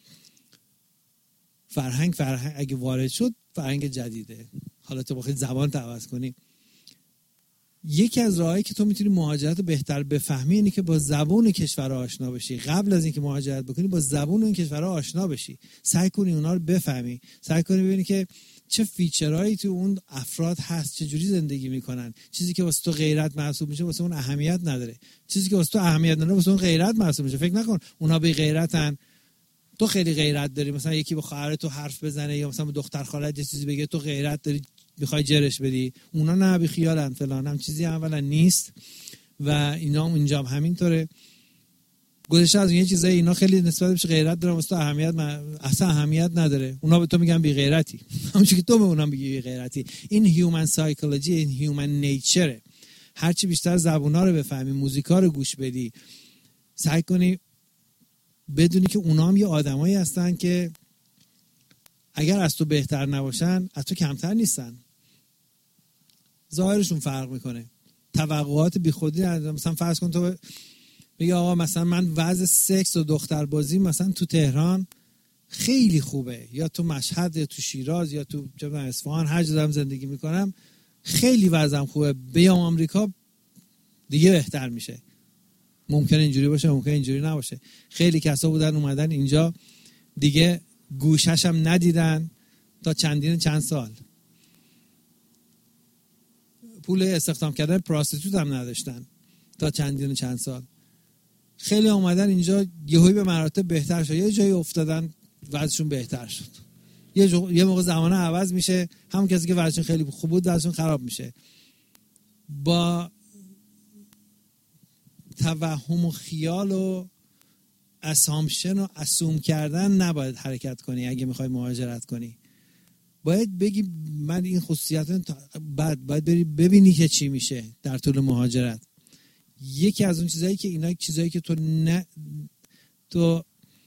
فرهنگ اگه وارد شد فرهنگ جدیده. حالا تو بخوای زبان عوض کنی، یکی از راهایی که تو میتونی مهاجرت بهتر بفهمی اینه که با زبان کشور آشنا بشی. قبل از اینکه مهاجرت بکنی با زبان اون کشور آشنا بشی، سعی کنی اونا رو بفهمی، سعی کنی ببینی که چه فیچرهایی تو اون افراد هست، چه جوری زندگی میکنن. چیزی که واسه تو غیرت محسوب میشه واسه اون اهمیت نداره، چیزی که واسه تو اهمیت نداره واسه اون غیرت محسوب میشه. فکر نکن اونا بی غیرتن، تو خیلی غیرت داری. مثلا یکی با خواهرت تو حرف بزنه یا مثلا با دختر خالت یه چیزی بگه، تو غیرت داری میخوای جرش بدی. اونا نه بی خیالن فلان، هم چیزی اولا نیست و اینا اینجا همینطوره. گذشته از این چیزای اینا خیلی نسبت بهش غیرت دارن، واسه اصلا اهمیت نداره. اونا به تو میگن بی غیرتی، همونجوری که تو به اونا میگی بی غیرتی. این هیومن سایکولوژی، این هیومن نیچره. هرچی بیشتر زبونا رو بفهمی، موزیکا رو گوش بدی، سعی کنی بدونی که اونا هم یه آدمایی هستن که اگر از تو بهتر نباشن از تو کمتر نیستن، ظاهرشون فرق میکنه. توقعات بیخودی ندارن. مثلا فرض کن تو بگی آقا مثلا من وضع سکس و دختربازی مثلا تو تهران خیلی خوبه، یا تو مشهد یا تو شیراز یا تو اصفهان، هر جا دارم زندگی میکنم خیلی وضعم خوبه، بیام آمریکا دیگه بهتر میشه. ممکنه اینجوری باشه، ممکنه اینجوری نباشه. خیلی کسا بودن اومدن اینجا دیگه گوشش هم ندیدن تا چند سال، پول استخدام کردن پراستیتوت هم نداشتن تا چند سال. خیلی اومدن اینجا یهویی به مراتب بهتر شد، یه جایی افتادن وضعشون بهتر شد. یه موقع زمانه عوض میشه، همون کسی که وضعشون خیلی خوب بود وضعشون خراب میشه. با توهم و خیال و اسامشن و اسوم کردن نباید حرکت کنی. اگه میخوای مهاجرت کنی باید بگی من این خصوصیات، بعد باید بری ببینی که چی میشه در طول مهاجرت. یکی از اون چیزایی که اینا چیزایی که تو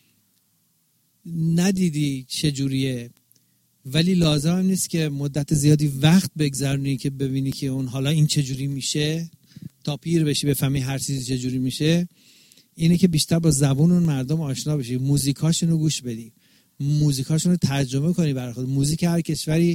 ندیدی چجوریه، ولی لازم هم نیست که مدت زیادی وقت بگذرونی که ببینی که اون حالا این چجوری میشه تا پیر بشی بفهمی هر چیزی چجوری میشه. اینه که بیشتر با زبون اون مردم آشنا بشی، موزیکاشون رو گوش بدی، موزیکاشون رو ترجمه کنی برای خود. موزیک هر کشوری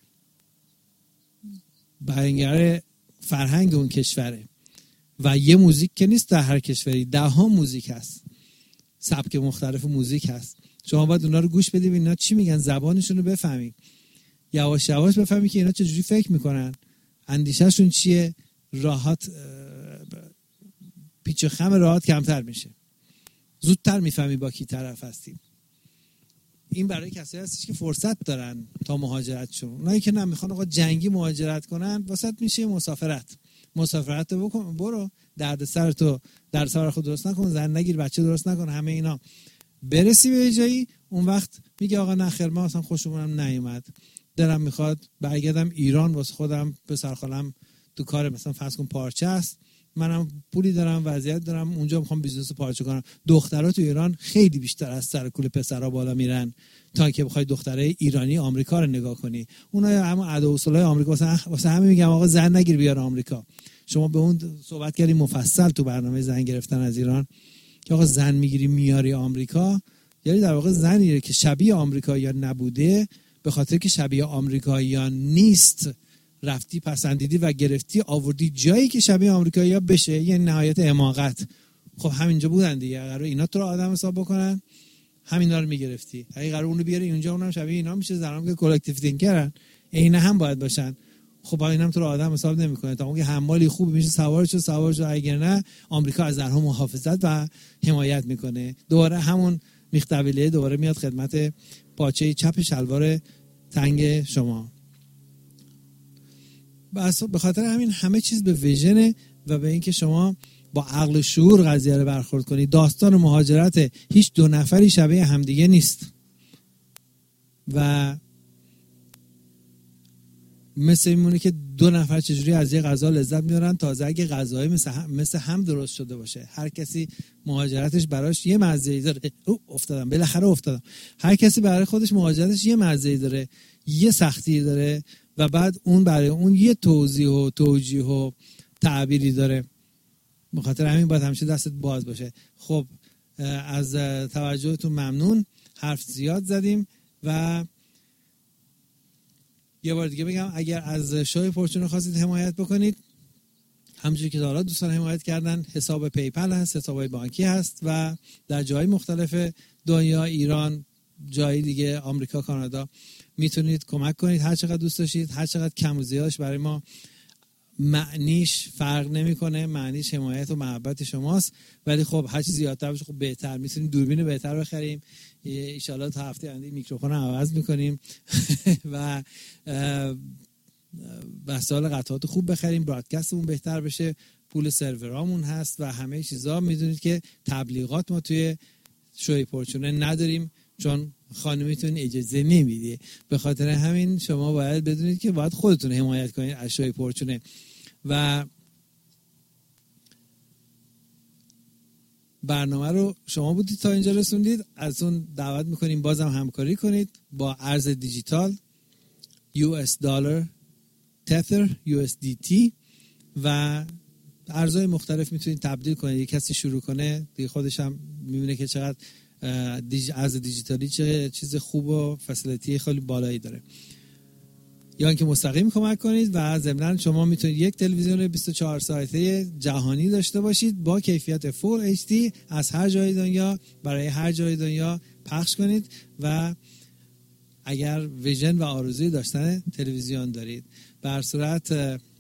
بیانگر فرهنگ اون کشوره و یه موزیک که نیست در هر کشوری، 10 موزیک هست، سبک مختلف موزیک هست. شما باید اونا رو گوش بدی و اینا چی میگن، زبانشون رو بفهمی، یواش یواش بفهمی که اینا چجوری فکر میکنن، اندیشهشون چیه، راحت پیچ و خم راحت کمتر میشه، زودتر میفهمی با کی طرف هستیم. این برای کسایی هستش که فرصت دارن تا مهاجرتشون. اونایی که نمیخوان آقا جنگی مهاجرت کنن، واسط میشه مسافرت بکن، برو دردسر خود درست نکن، زن نگیر، بچه درست نکن، همه اینا. برسی به جایی اون وقت میگه آقا نه خیر، من اصلا خوشمونم نیومد، دلم میخواد برگردم ایران، واسه خودم پسر خالم تو کار مثلا فرض کن پارچه است، منم پولی دارم، وضعیت دارم، اونجا میخوام بیزنس پارچه کنم. دخترها تو ایران خیلی بیشتر از سر کول پسرها بالا میرن تا که بخوای دختره ایرانی آمریکا رو نگاه کنی. اونها هم ادا و اصولای آمریکا، واسه همین میگم آقا زن نگیر بیار آمریکا. شما به اون صحبت کردیم مفصل تو برنامه زن گرفتن از ایران که آقا زن میگیری میاری آمریکا، یعنی در واقع زنی که شبیه آمریکایی‌ها نبوده، به خاطر که شبیه آمریکایی‌ها نیست رفتی پسندیدی و گرفتی آوردی جایی که شبیه آمریکایی‌ها بشه، یعنی نهایت حماقت. خب همینجا بودن دیگه، قرار اینا تو رو آدم حساب بکنن، همینا رو میگرفتی. اگه قرار اونو بیاری اونجا، اونم شبیه اینا میشه، زنام که کلکتیو تینکرن، اینا هم باید باشن. خب اینم تو رو آدم حساب نمیکنه. تا اون که حمالی خوب میشه سوارشو، اگر نه آمریکا از زنها محافظت و حمایت میکنه. دوباره همون میختبیله دوباره میاد خدمت پاچه چپ شلوار تنگ شما. بس به خاطر همین همه چیز به ویژنه و به اینکه شما با عقل و شعور قضیه رو برخورد کنید. داستان مهاجرت هیچ دو نفری شبیه همدیگه نیست و مثل میمونه که دو نفر چجوری از یه غذا لذت میبرن، تازه اگه غذای مثل هم درست شده باشه. هر کسی مهاجرتش براش یه مزه‌ای داره. بالاخره افتادم. هر کسی برای خودش مهاجرتش یه مزه‌ای داره، یه سختی داره و بعد اون برای اون یه توضیح و توجیه و تعبیری داره. بخاطر همین باید همیشه دستت باز باشه. خب از توجهتون ممنون. حرف زیاد زدیم و یه بار دیگه بگم اگر از شوی فورچون خواستید حمایت بکنید، همونجوری که دارا دوستان حمایت کردن، حساب پیپل هست، حسابای بانکی هست و در جای مختلف دنیا، ایران، جای دیگه، آمریکا، کانادا میتونید کمک کنید هر چقدر دوست داشتید. هر چقدر کم و زیادش برای ما معنیش فرق نمیکنه، معنیش حمایت و محبت شماست. ولی خب هر چیز زیادتر بشه خب بهتر. میتونیم دوربین بهتر بخریم، ان شاءالله تا هفته آینده میکروفون رو عوض میکنیم و وسایل قطعات خوب بخریم، برادکستمون بهتر بشه پول سرورامون هست و همه چیزا. میدونید که تبلیغات ما توی شوی پرچونه نداریم چون خانمیتون اجازه نمیده. به خاطر همین شما باید بدونید که باید خودتون حمایت کنید از شوی پرچونه. و برنامه رو شما بودید تا اینجا رسوندید، از اون دعوت میکنیم بازم همکاری کنید با ارز دیجیتال US دلار، تتر، USDT و ارزهای مختلف میتونید تبدیل کنید. یک کسی شروع کنه دیگه خودش هم میبینه که چقدر ارز دیجیتالی چه چیز خوب و فسیلیتی خیلی بالایی داره. یا اینکه مستقیم کمک کنید و ضمناً شما میتونید یک تلویزیون 24 ساعته جهانی داشته باشید با کیفیت فول HD از هر جای دنیا برای هر جای دنیا پخش کنید. و اگر ویژن و آرزوی داشتن تلویزیون دارید، به هر صورت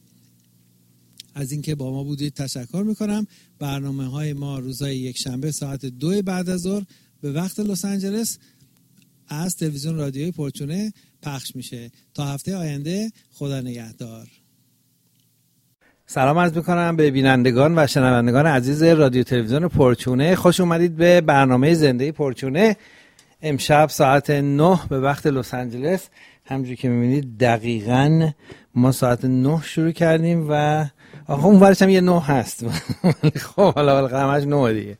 از اینکه با ما بودید تشکر میکنم. برنامه‌های ما روزهای یک شنبه ساعت 2 بعد از ظهر به وقت لس آنجلس از تلویزیون رادیوی پرچونه پخش میشه. تا هفته آینده، خدا نگهدار. سلام عرض میکنم به بینندگان و شنوندگان عزیز رادیو تلویزیون پرچونه. خوش اومدید به برنامه زنده پرچونه. امشب ساعت 9 به وقت لس آنجلس، همونجوری که میبینید دقیقاً ما ساعت 9 شروع کردیم و آخه اون ورش هم یه 9 هست. خب حالا همش 9 دیگه.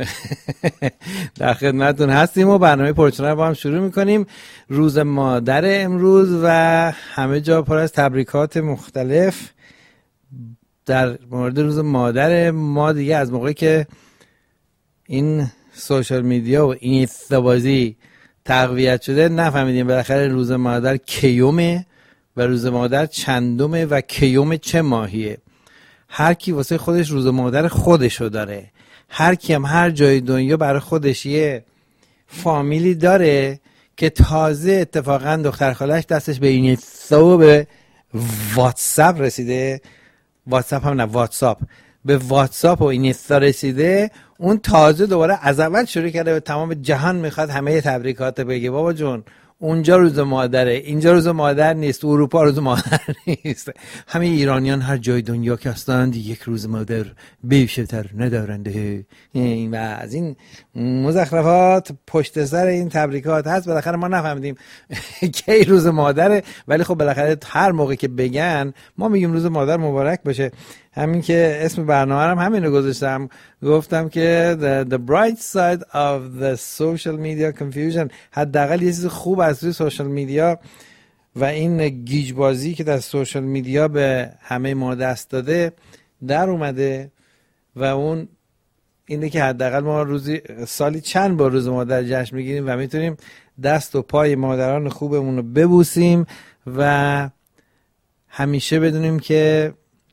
در خدمتتون هستیم و برنامه پرچونه رو با هم شروع میکنیم. روز مادر امروز و همه جا پر از تبریکات مختلف در مورد روز مادر. ما دیگه از موقعی که این سوشال میدیا و این اینستابازی تقویت شده نفهمیدیم بالاخره روز مادر کیومه و روز مادر چندمه و کیوم چه ماهیه. هر کی واسه خودش روز مادر خودشو داره. هر کی هم هر جای دنیا برای خودش یه فامیلی داره که تازه اتفاقا دختر خالش دستش به اینستا و به واتساپ رسیده. واتساپ هم نه، واتساپ. به واتساپ و اینستا رسیده. اون تازه دوباره از اول شروع کرده به تمام جهان میخواد همه تبریکات بگه. بابا جون اونجا روز مادره، اینجا روز مادر نیست، اروپا روز مادر نیست. همه ایرانیان هر جای دنیا که هستند یک روز مادر بیشتر ندارند. و از این مزخرفات پشت سر این تبریکات هست. بالاخره ما نفهمیدیم کی روز مادره، ولی خب بالاخره هر موقع که بگن ما میگیم روز مادر مبارک باشه. همین که اسم برنامه هم همین رو گذاشتم، گفتم که the bright side of the social media confusion. حداقل یه چیز خوب از توی سوشال میدیا و این گیجبازی که در سوشال میدیا به همه ما دست داده در اومده و اون اینه که حداقل ما سالی چند بار روز مادر جشن میگیریم و میتونیم دست و پای مادران خوبمون رو ببوسیم و همیشه بدونیم که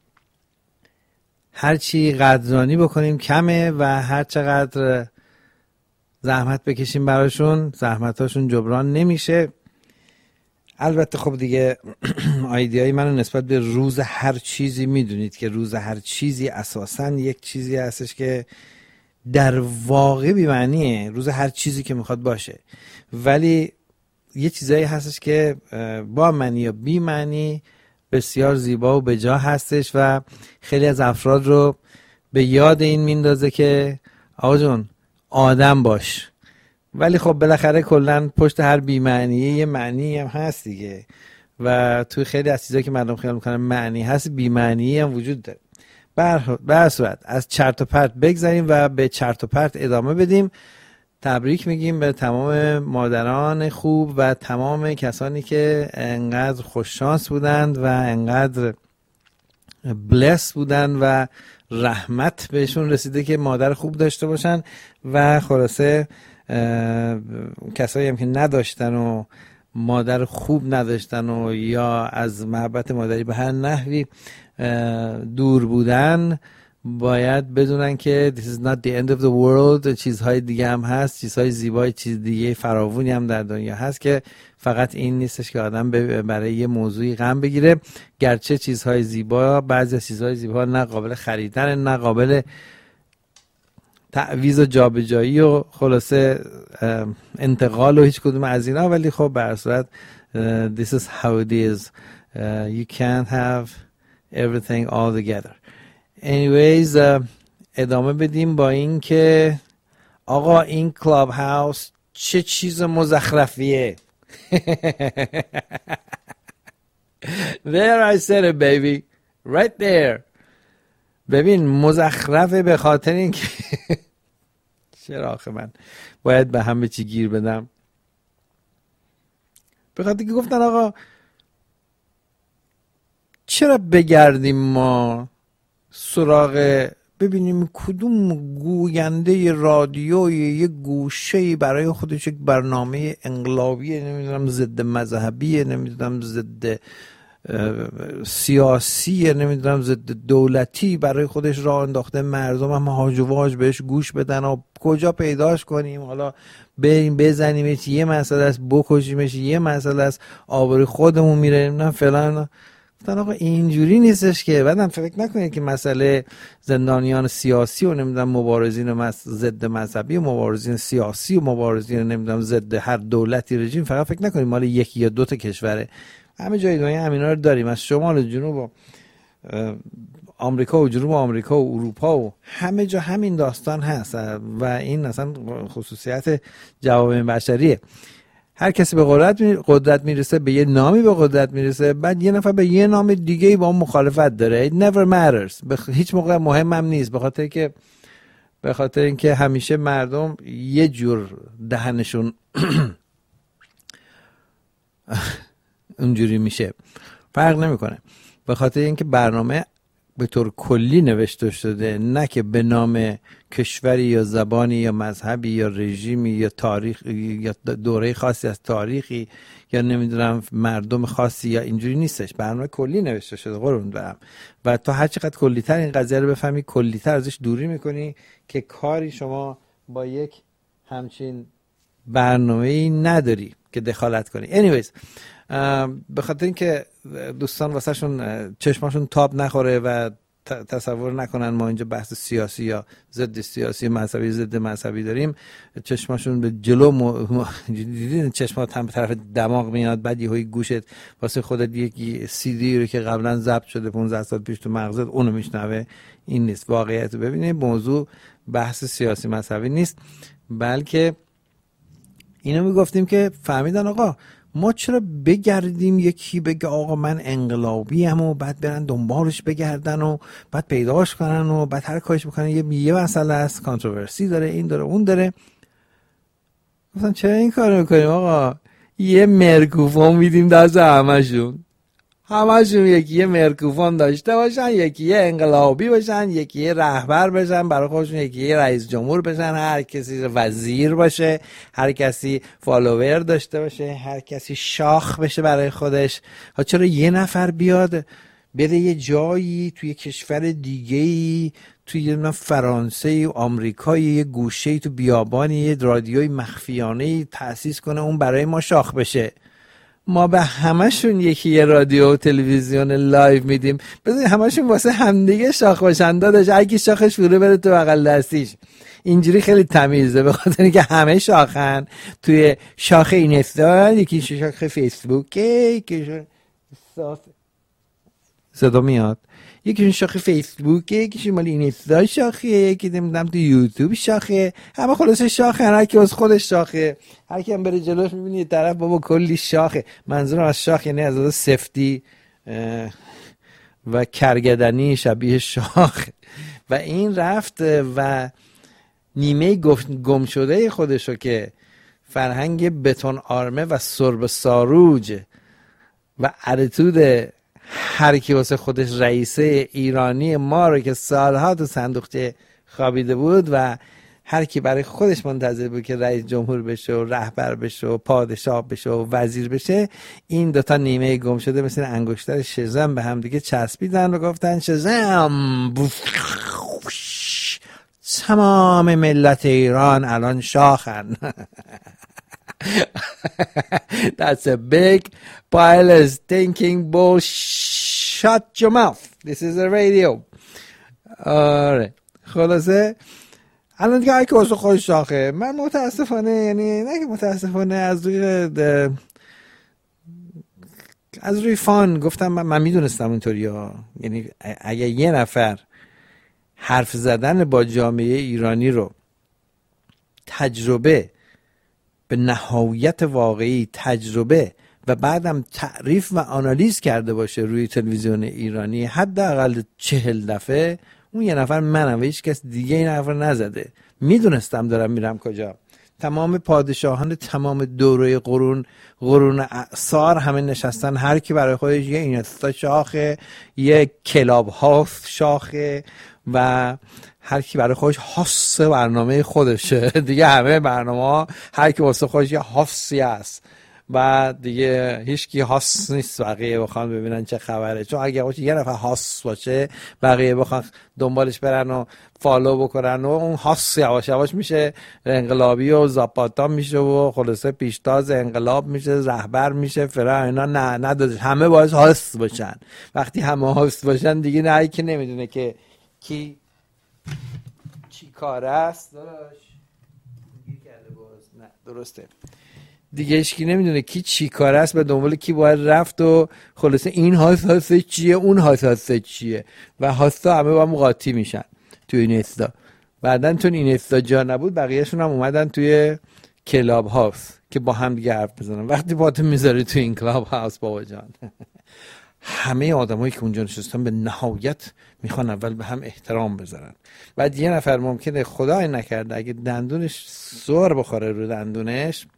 هرچی قدردانی بکنیم کمه و هر چقدر زحمت بکشیم براشون زحمتاشون جبران نمیشه. البته خب دیگه ایده‌های منو نسبت به روز هر چیزی میدونید که روز هر چیزی اساساً یک چیزی هستش که در واقع بی‌معنیه. روز هر چیزی که میخواد باشه، ولی یه چیزایی هستش که با معنی یا بی معنی بسیار زیبا و بجا هستش و خیلی از افراد رو به یاد این میندازه که آقا جون آدم باش. ولی خب بالاخره کلن پشت هر بی‌معنیه یه معنی هم هست دیگه و توی خیلی از چیزایی که مردم خیال میکنن معنی هست بی‌معنی هم وجود داره. به هر صورت از چرت و پرت بگذاریم و به چرت و پرت ادامه بدیم. تبریک میگیم به تمام مادران خوب و تمام کسانی که انقدر خوششانس بودند و انقدر بلس بودند و رحمت بهشون رسیده که مادر خوب داشته باشن و خلاصه کسایی هم که نداشتن و مادر خوب نداشتن و یا از محبت مادری به هر نحوی دور بودن باید بدونن که this is not the end of the world. چیزهای دیگه هم هست، چیزهای زیبای چیز دیگه فراوونی هم در دنیا هست که فقط این نیستش که آدم برای یه موضوعی غم بگیره. گرچه چیزهای زیبا، بعضی از چیزهای زیبا نه قابل خریدن نه قابل تعویض و جابجایی و خلاصه انتقال و هیچ کدوم از اینا، ولی خب به هر صورت this is how it is. You can't have everything all together. anyways ادامه بدیم با این که آقا این کلاب هاوس چه چیز مزخرفیه. There I said it baby, right there. ببین مزخرفه به خاطر این که چرا آخه من باید به همه چی گیر بدم؟ به خاطر که گفتن آقا چرا بگردیم ما سراغ ببینیم کدوم گوینده رادیوی یه گوشه‌ای برای خودش یک برنامه انقلابی، نمیدونم ضد مذهبی، نمیدونم ضد سیاسی، نمیدونم ضد دولتی برای خودش راه انداخته، مردم هم هاج و واج بهش گوش بدن و کجا پیداش کنیم؟ حالا بریم بزنیمش یه مسئله است، بکشیمش یه مسئله است، آبروی خودمون میره، نمیدونم فلان. گفتن آقا اینجوری نیستش که. بعدم فکر نکنید که مسئله زندانیان سیاسی و نمیدونم مبارزین ضد مذهبی و مبارزین سیاسی و مبارزین نمیدونم ضد هر دولتی رژیم فقط فکر نکنید مال یکی یا دو تا کشوره. همه جای دنیا همینا رو داریم، از شمال و جنوب آمریکا و جنوب آمریکا و اروپا و همه جا همین داستان هست و این اصلا خصوصیت جوامع بشریه. هر کسی به قدرت میرسه، به یه نامی به قدرت میرسه، بعد یه نفر به یه نام دیگه با اون مخالفت داره. It never matters. هیچ موقع مهمم نیست، به خاطر اینکه همیشه مردم یه جور دهنشون اونجوری میشه، فرق نمیکنه. به خاطر اینکه برنامه به طور کلی نوشته شده، نه که به نام کشوری یا زبانی یا مذهبی یا رژیمی یا تاریخ یا دوره خاصی از تاریخی یا نمیدونم مردم خاصی، یا اینجوری نیستش. برنامه کلی نوشته شده قربون برم، و تا هر چقدر کلی‌تر این قضیه رو بفهمی، کلی‌تر ازش دوری میکنی که کاری شما با یک همچین برنامه‌ای نداری که دخالت کنی. anyways به خاطر اینکه دوستان واسه شون چشماشون تاب نخوره و تصور نکنن ما اینجا بحث سیاسی یا ضد سیاسی مذهبی ضد مذهبی داریم، چشماشون به جلو دیدین چشمات هم به طرف دماغ میاد، بعد یهویی گوشت واسه خودت یک سی دی رو که قبلا ضبط شده 15 سال پیش تو مغزت اونو میشنوه. این نیست واقعیت رو ببینید. موضوع بحث سیاسی مذهبی نیست، بلکه اینو میگفتیم که فهمیدن آقا ما چرا بگردیم یکی بگه آقا من انقلابی ام و بعد برن دنبالش بگردن و بعد پیداش کنن و بعد هر کارش بکنن، یه مسئله است، کانتروورسی داره، این داره اون داره. گفتم چرا این کارو میکنیم آقا؟ یه میکروفون میدیم دست همشون یکی یه میکروفون داشته باشن، یکی یه انقلابی باشن، یکی یه رهبر بشن برای خودشون، یکی یه رئیس جمهور بشن، هر کسی وزیر باشه، هر کسی فالوور داشته باشه، هر کسی شاخ بشه برای خودش. ها چرا یه نفر بیاد بره یه جایی توی کشور دیگه‌ای، توی فرانسه و آمریکا یه گوشه‌ای تو بیابانی یه رادیوی مخفیانه‌ای تأسیس کنه، اون برای ما شاخ بشه؟ ما به همشون یکی یه رادیو و تلویزیون لایو میدیم، بذارید همشون واسه همدیگه شاخ باشن. داداش هرکی شاخش فرو بره تو بغل دستیش، اینجوری خیلی تمیزه. به خاطر اینکه همه شاخن، توی شاخ اینستا، یکی شاخ فیسبوک، یکی صدا میاد، یکیشون شاخه فیسبوک، یکیشون مال اینستا شاخه، یکی نمیدونم تو یوتیوب شاخه، همه خلاص شاخه، هر کی از خودش شاخه. هر کی هم بره جلوش میبینی یه طرف بابا کلی شاخه. منظورم از شاخ یعنی از سفتی و کرگدنی شبیه شاخ. و این رفت و نیمه گم شده خودشو که فرهنگ بتون آرمه و سرب ساروج و اتیتود هر کی واسه خودش رئیس ایرانی ما رو که سالها تو صندوقچه خوابیده بود و هر کی برای خودش منتظر بود که رئیس جمهور بشه و رهبر بشه و پادشاه بشه و وزیر بشه، این دوتا نیمه گم شده مثل انگشتر شزم به هم دیگه چسبیدن و گفتن شزم تمام ملت ایران الان شاخن. That's a big pile of stinking bullshit. Shut your mouth. This is a radio. آره خلاصه الان دیگه هر که واسه خودش شاخه. من متاسفانه، یعنی نه که متاسفانه، از روی فان گفتم من میدونستم اینطوری ها. یعنی اگه یه نفر حرف زدن با جامعه ایرانی رو تجربه به نهایت واقعی تجربه و بعدم تعریف و آنالیز کرده باشه روی تلویزیون ایرانی حداقل 40 دفعه، اون یه نفر منم و هیچ کس دیگه این حرف نزده. میدونستم دارم میرم کجا. تمام پادشاهان تمام دوره قرون اعصار همه نشستن، هر کی برای خودش یه اینستا شاخه، یه کلاب هاوس شاخه و هر کی برای خودش هاست برنامه خودشه دیگه. همه برنامه هر کی واسه خودش یه هاستی است و دیگه هیچ کی هاست نیست بقیه بخوان ببینن چه خبره. چون اگه باشه یه نفر هاست باشه بقیه بخوان دنبالش برن و فالو بکنن و اون هاست یواش یواش میشه انقلابی و زاپاتا میشه و خلاصه پیشتاز انقلاب میشه، رهبر میشه، فرا اینا. نه نداده، همه باید هاست باشن. وقتی همه هاست باشن دیگه نه که نمیدونه که کی چی کار است. نه درسته دیگه، هیچکی نمیدونه کی چی کار است، به دنبال کی باید رفت و خلاصه این هاست چیه، اون هاست چیه و هاستا همه با هم قاطی میشن توی این استا. بعدن چون این استا جا نبود بقیهشون هم اومدن توی کلاب هاوس که با هم دیگه حرف بزنن. وقتی پاتو میذاری توی این کلاب هاوس بابا جان همه آدمایی که اونجا نشستن به نهایت میخوان اول به هم احترام بذارن. بعد یه نفر ممکنه خدای نکرده اگه دندونش سر بخوره رو دندونش،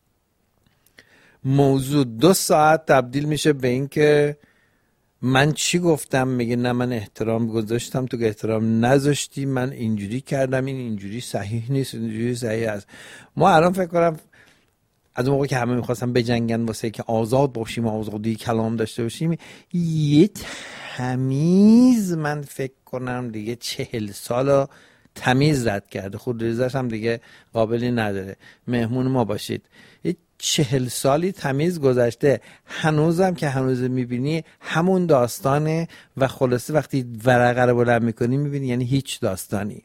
موضوع 2 ساعت تبدیل میشه به این که من چی گفتم، میگه نه من احترام گذاشتم تو که احترام نذاشتی، من اینجوری کردم، این اینجوری صحیح نیست، اینجوری صحیح است. ما الان فکر کنم از اون موقع که همه میخواستن بجنگن واسه که آزاد باشیم، آزادی کلام داشته باشیم، یه تمیز من فکر کنم دیگه 40 سال تمیز رد کرده. خود ریزش هم دیگه قابلی نداره، مهمون ما باشید. 40 سالی تمیز گذشته، هنوزم که هنوز میبینی همون داستانه و خلاصه وقتی ورقه رو بلند میکنی میبینی یعنی هیچ داستانی.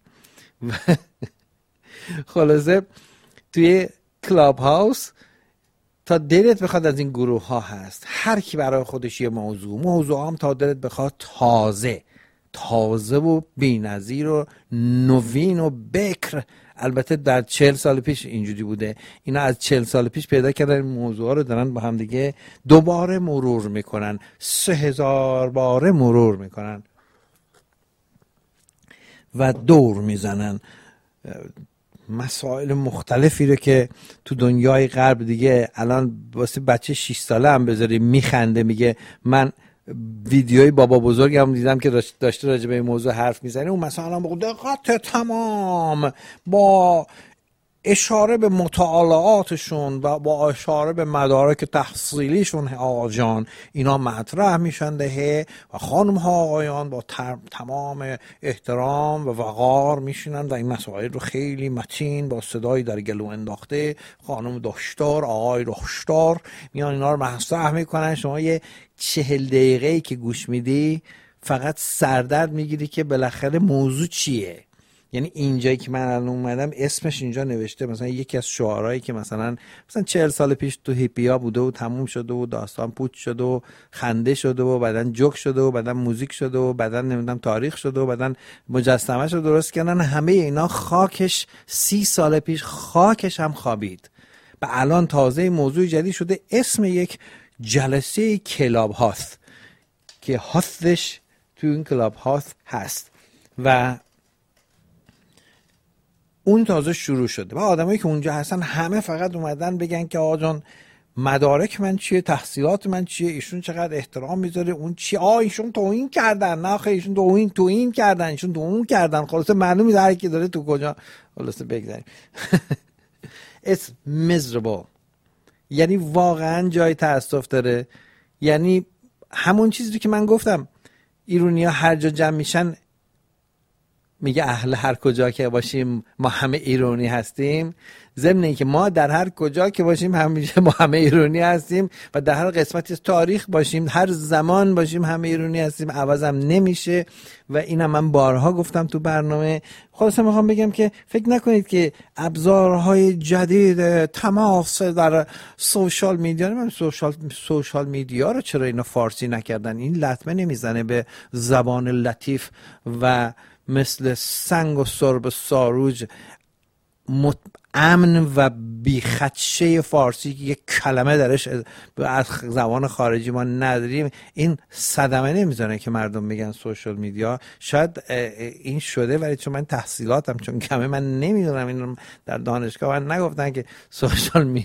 خلاصه توی کلاب هاوس تا دلت بخواد از این گروه ها هست، هر کی برای خودش یه موضوع هم تا دلت بخواد تازه و بی‌نظیر و نوین و بکر. البته در 40 سال پیش اینجوری بوده، اینا از 40 سال پیش پیدا کردن این موضوعا رو دارن با هم دیگه دوباره مرور میکنن، 3000 باره مرور میکنن و دور میزنن مسائل مختلفی رو که تو دنیای غرب دیگه الان واسه بچه 6 ساله هم بذاری میخنده. میگه من ویدیوی بابا بزرگم دیدم که داشته راجع به این موضوع حرف میزنه، اون مثلا با دقت تمام با اشاره به مطالعاتشون و با اشاره به مدارک تحصیلیشون آجان اینا مطرح میشن ده و خانم ها آقایان با تمام احترام و وقار میشینن و این مسائل رو خیلی متین با صدای در گلو انداخته، خانم داشتار آقای داشتار میان اینا رو مطرح میکنن. شما یه 40 دقیقه‌ای که گوش میدی فقط سردرد میگیری که بالاخره موضوع چیه. یعنی اینجایی که من الان اومدم اسمش اینجا نوشته مثلا یکی از شعارهایی که مثلا 40 سال پیش تو هیپیا بوده و تموم شده و داستان پوچ شده و خنده شده و بعدن جوک شده و بعدن موزیک شده و بعدن نمیدونم تاریخ شده و بعدن مجسمه‌اش رو درست کردن، همه اینا خاکش 30 سال پیش خاکش هم خوابید و الان تازه موضوع جدید شده، اسم یک جلسه کلاب هاست که هاستش تو این کلاب هاست هست و اون تازه شروع شده و آدمایی که اونجا هستن همه فقط اومدن بگن که آقا جان مدارک من چیه، تحصیلات من چیه، ایشون چقدر احترام میذاره، اون چی، ایشون توهین کردن، نه خیلی ایشون توهین کردن، ایشون توهین کردن. خلاصه معلومه هر کی داره تو کجا. خلاصه بگذاریم It's miserable. یعنی واقعا جای تاسف داره. یعنی همون چیزی که من گفتم، ایرانی‌ها هر جا جمع میشن میگه اهل هر کجا که باشیم ما همه ایرانی هستیم، ضمن اینکه ما در هر کجا که باشیم همیشه ما همه ایرانی هستیم و در هر قسمتی از تاریخ باشیم، هر زمان باشیم همه ایرانی هستیم، عوضم نمیشه. و اینم من بارها گفتم تو برنامه. خلاصه میخوام بگم که فکر نکنید که ابزارهای جدید تماس در سوشال میدیا، سوشال میدیا رو چرا اینا فارسی نکردن؟ این لطمه نمیزنه به زبان لطیف و مثل سنگ و سرب ساروج امن و بیخدشه فارسی که یک کلمه درش از زبان خارجی ما نداریم، این صدمه نمیزنه که مردم میگن سوشال میدیا. شاید این شده، ولی چون من تحصیلاتم چون کمه من نمیدونم، این در دانشگاه من نگفتن که سوشال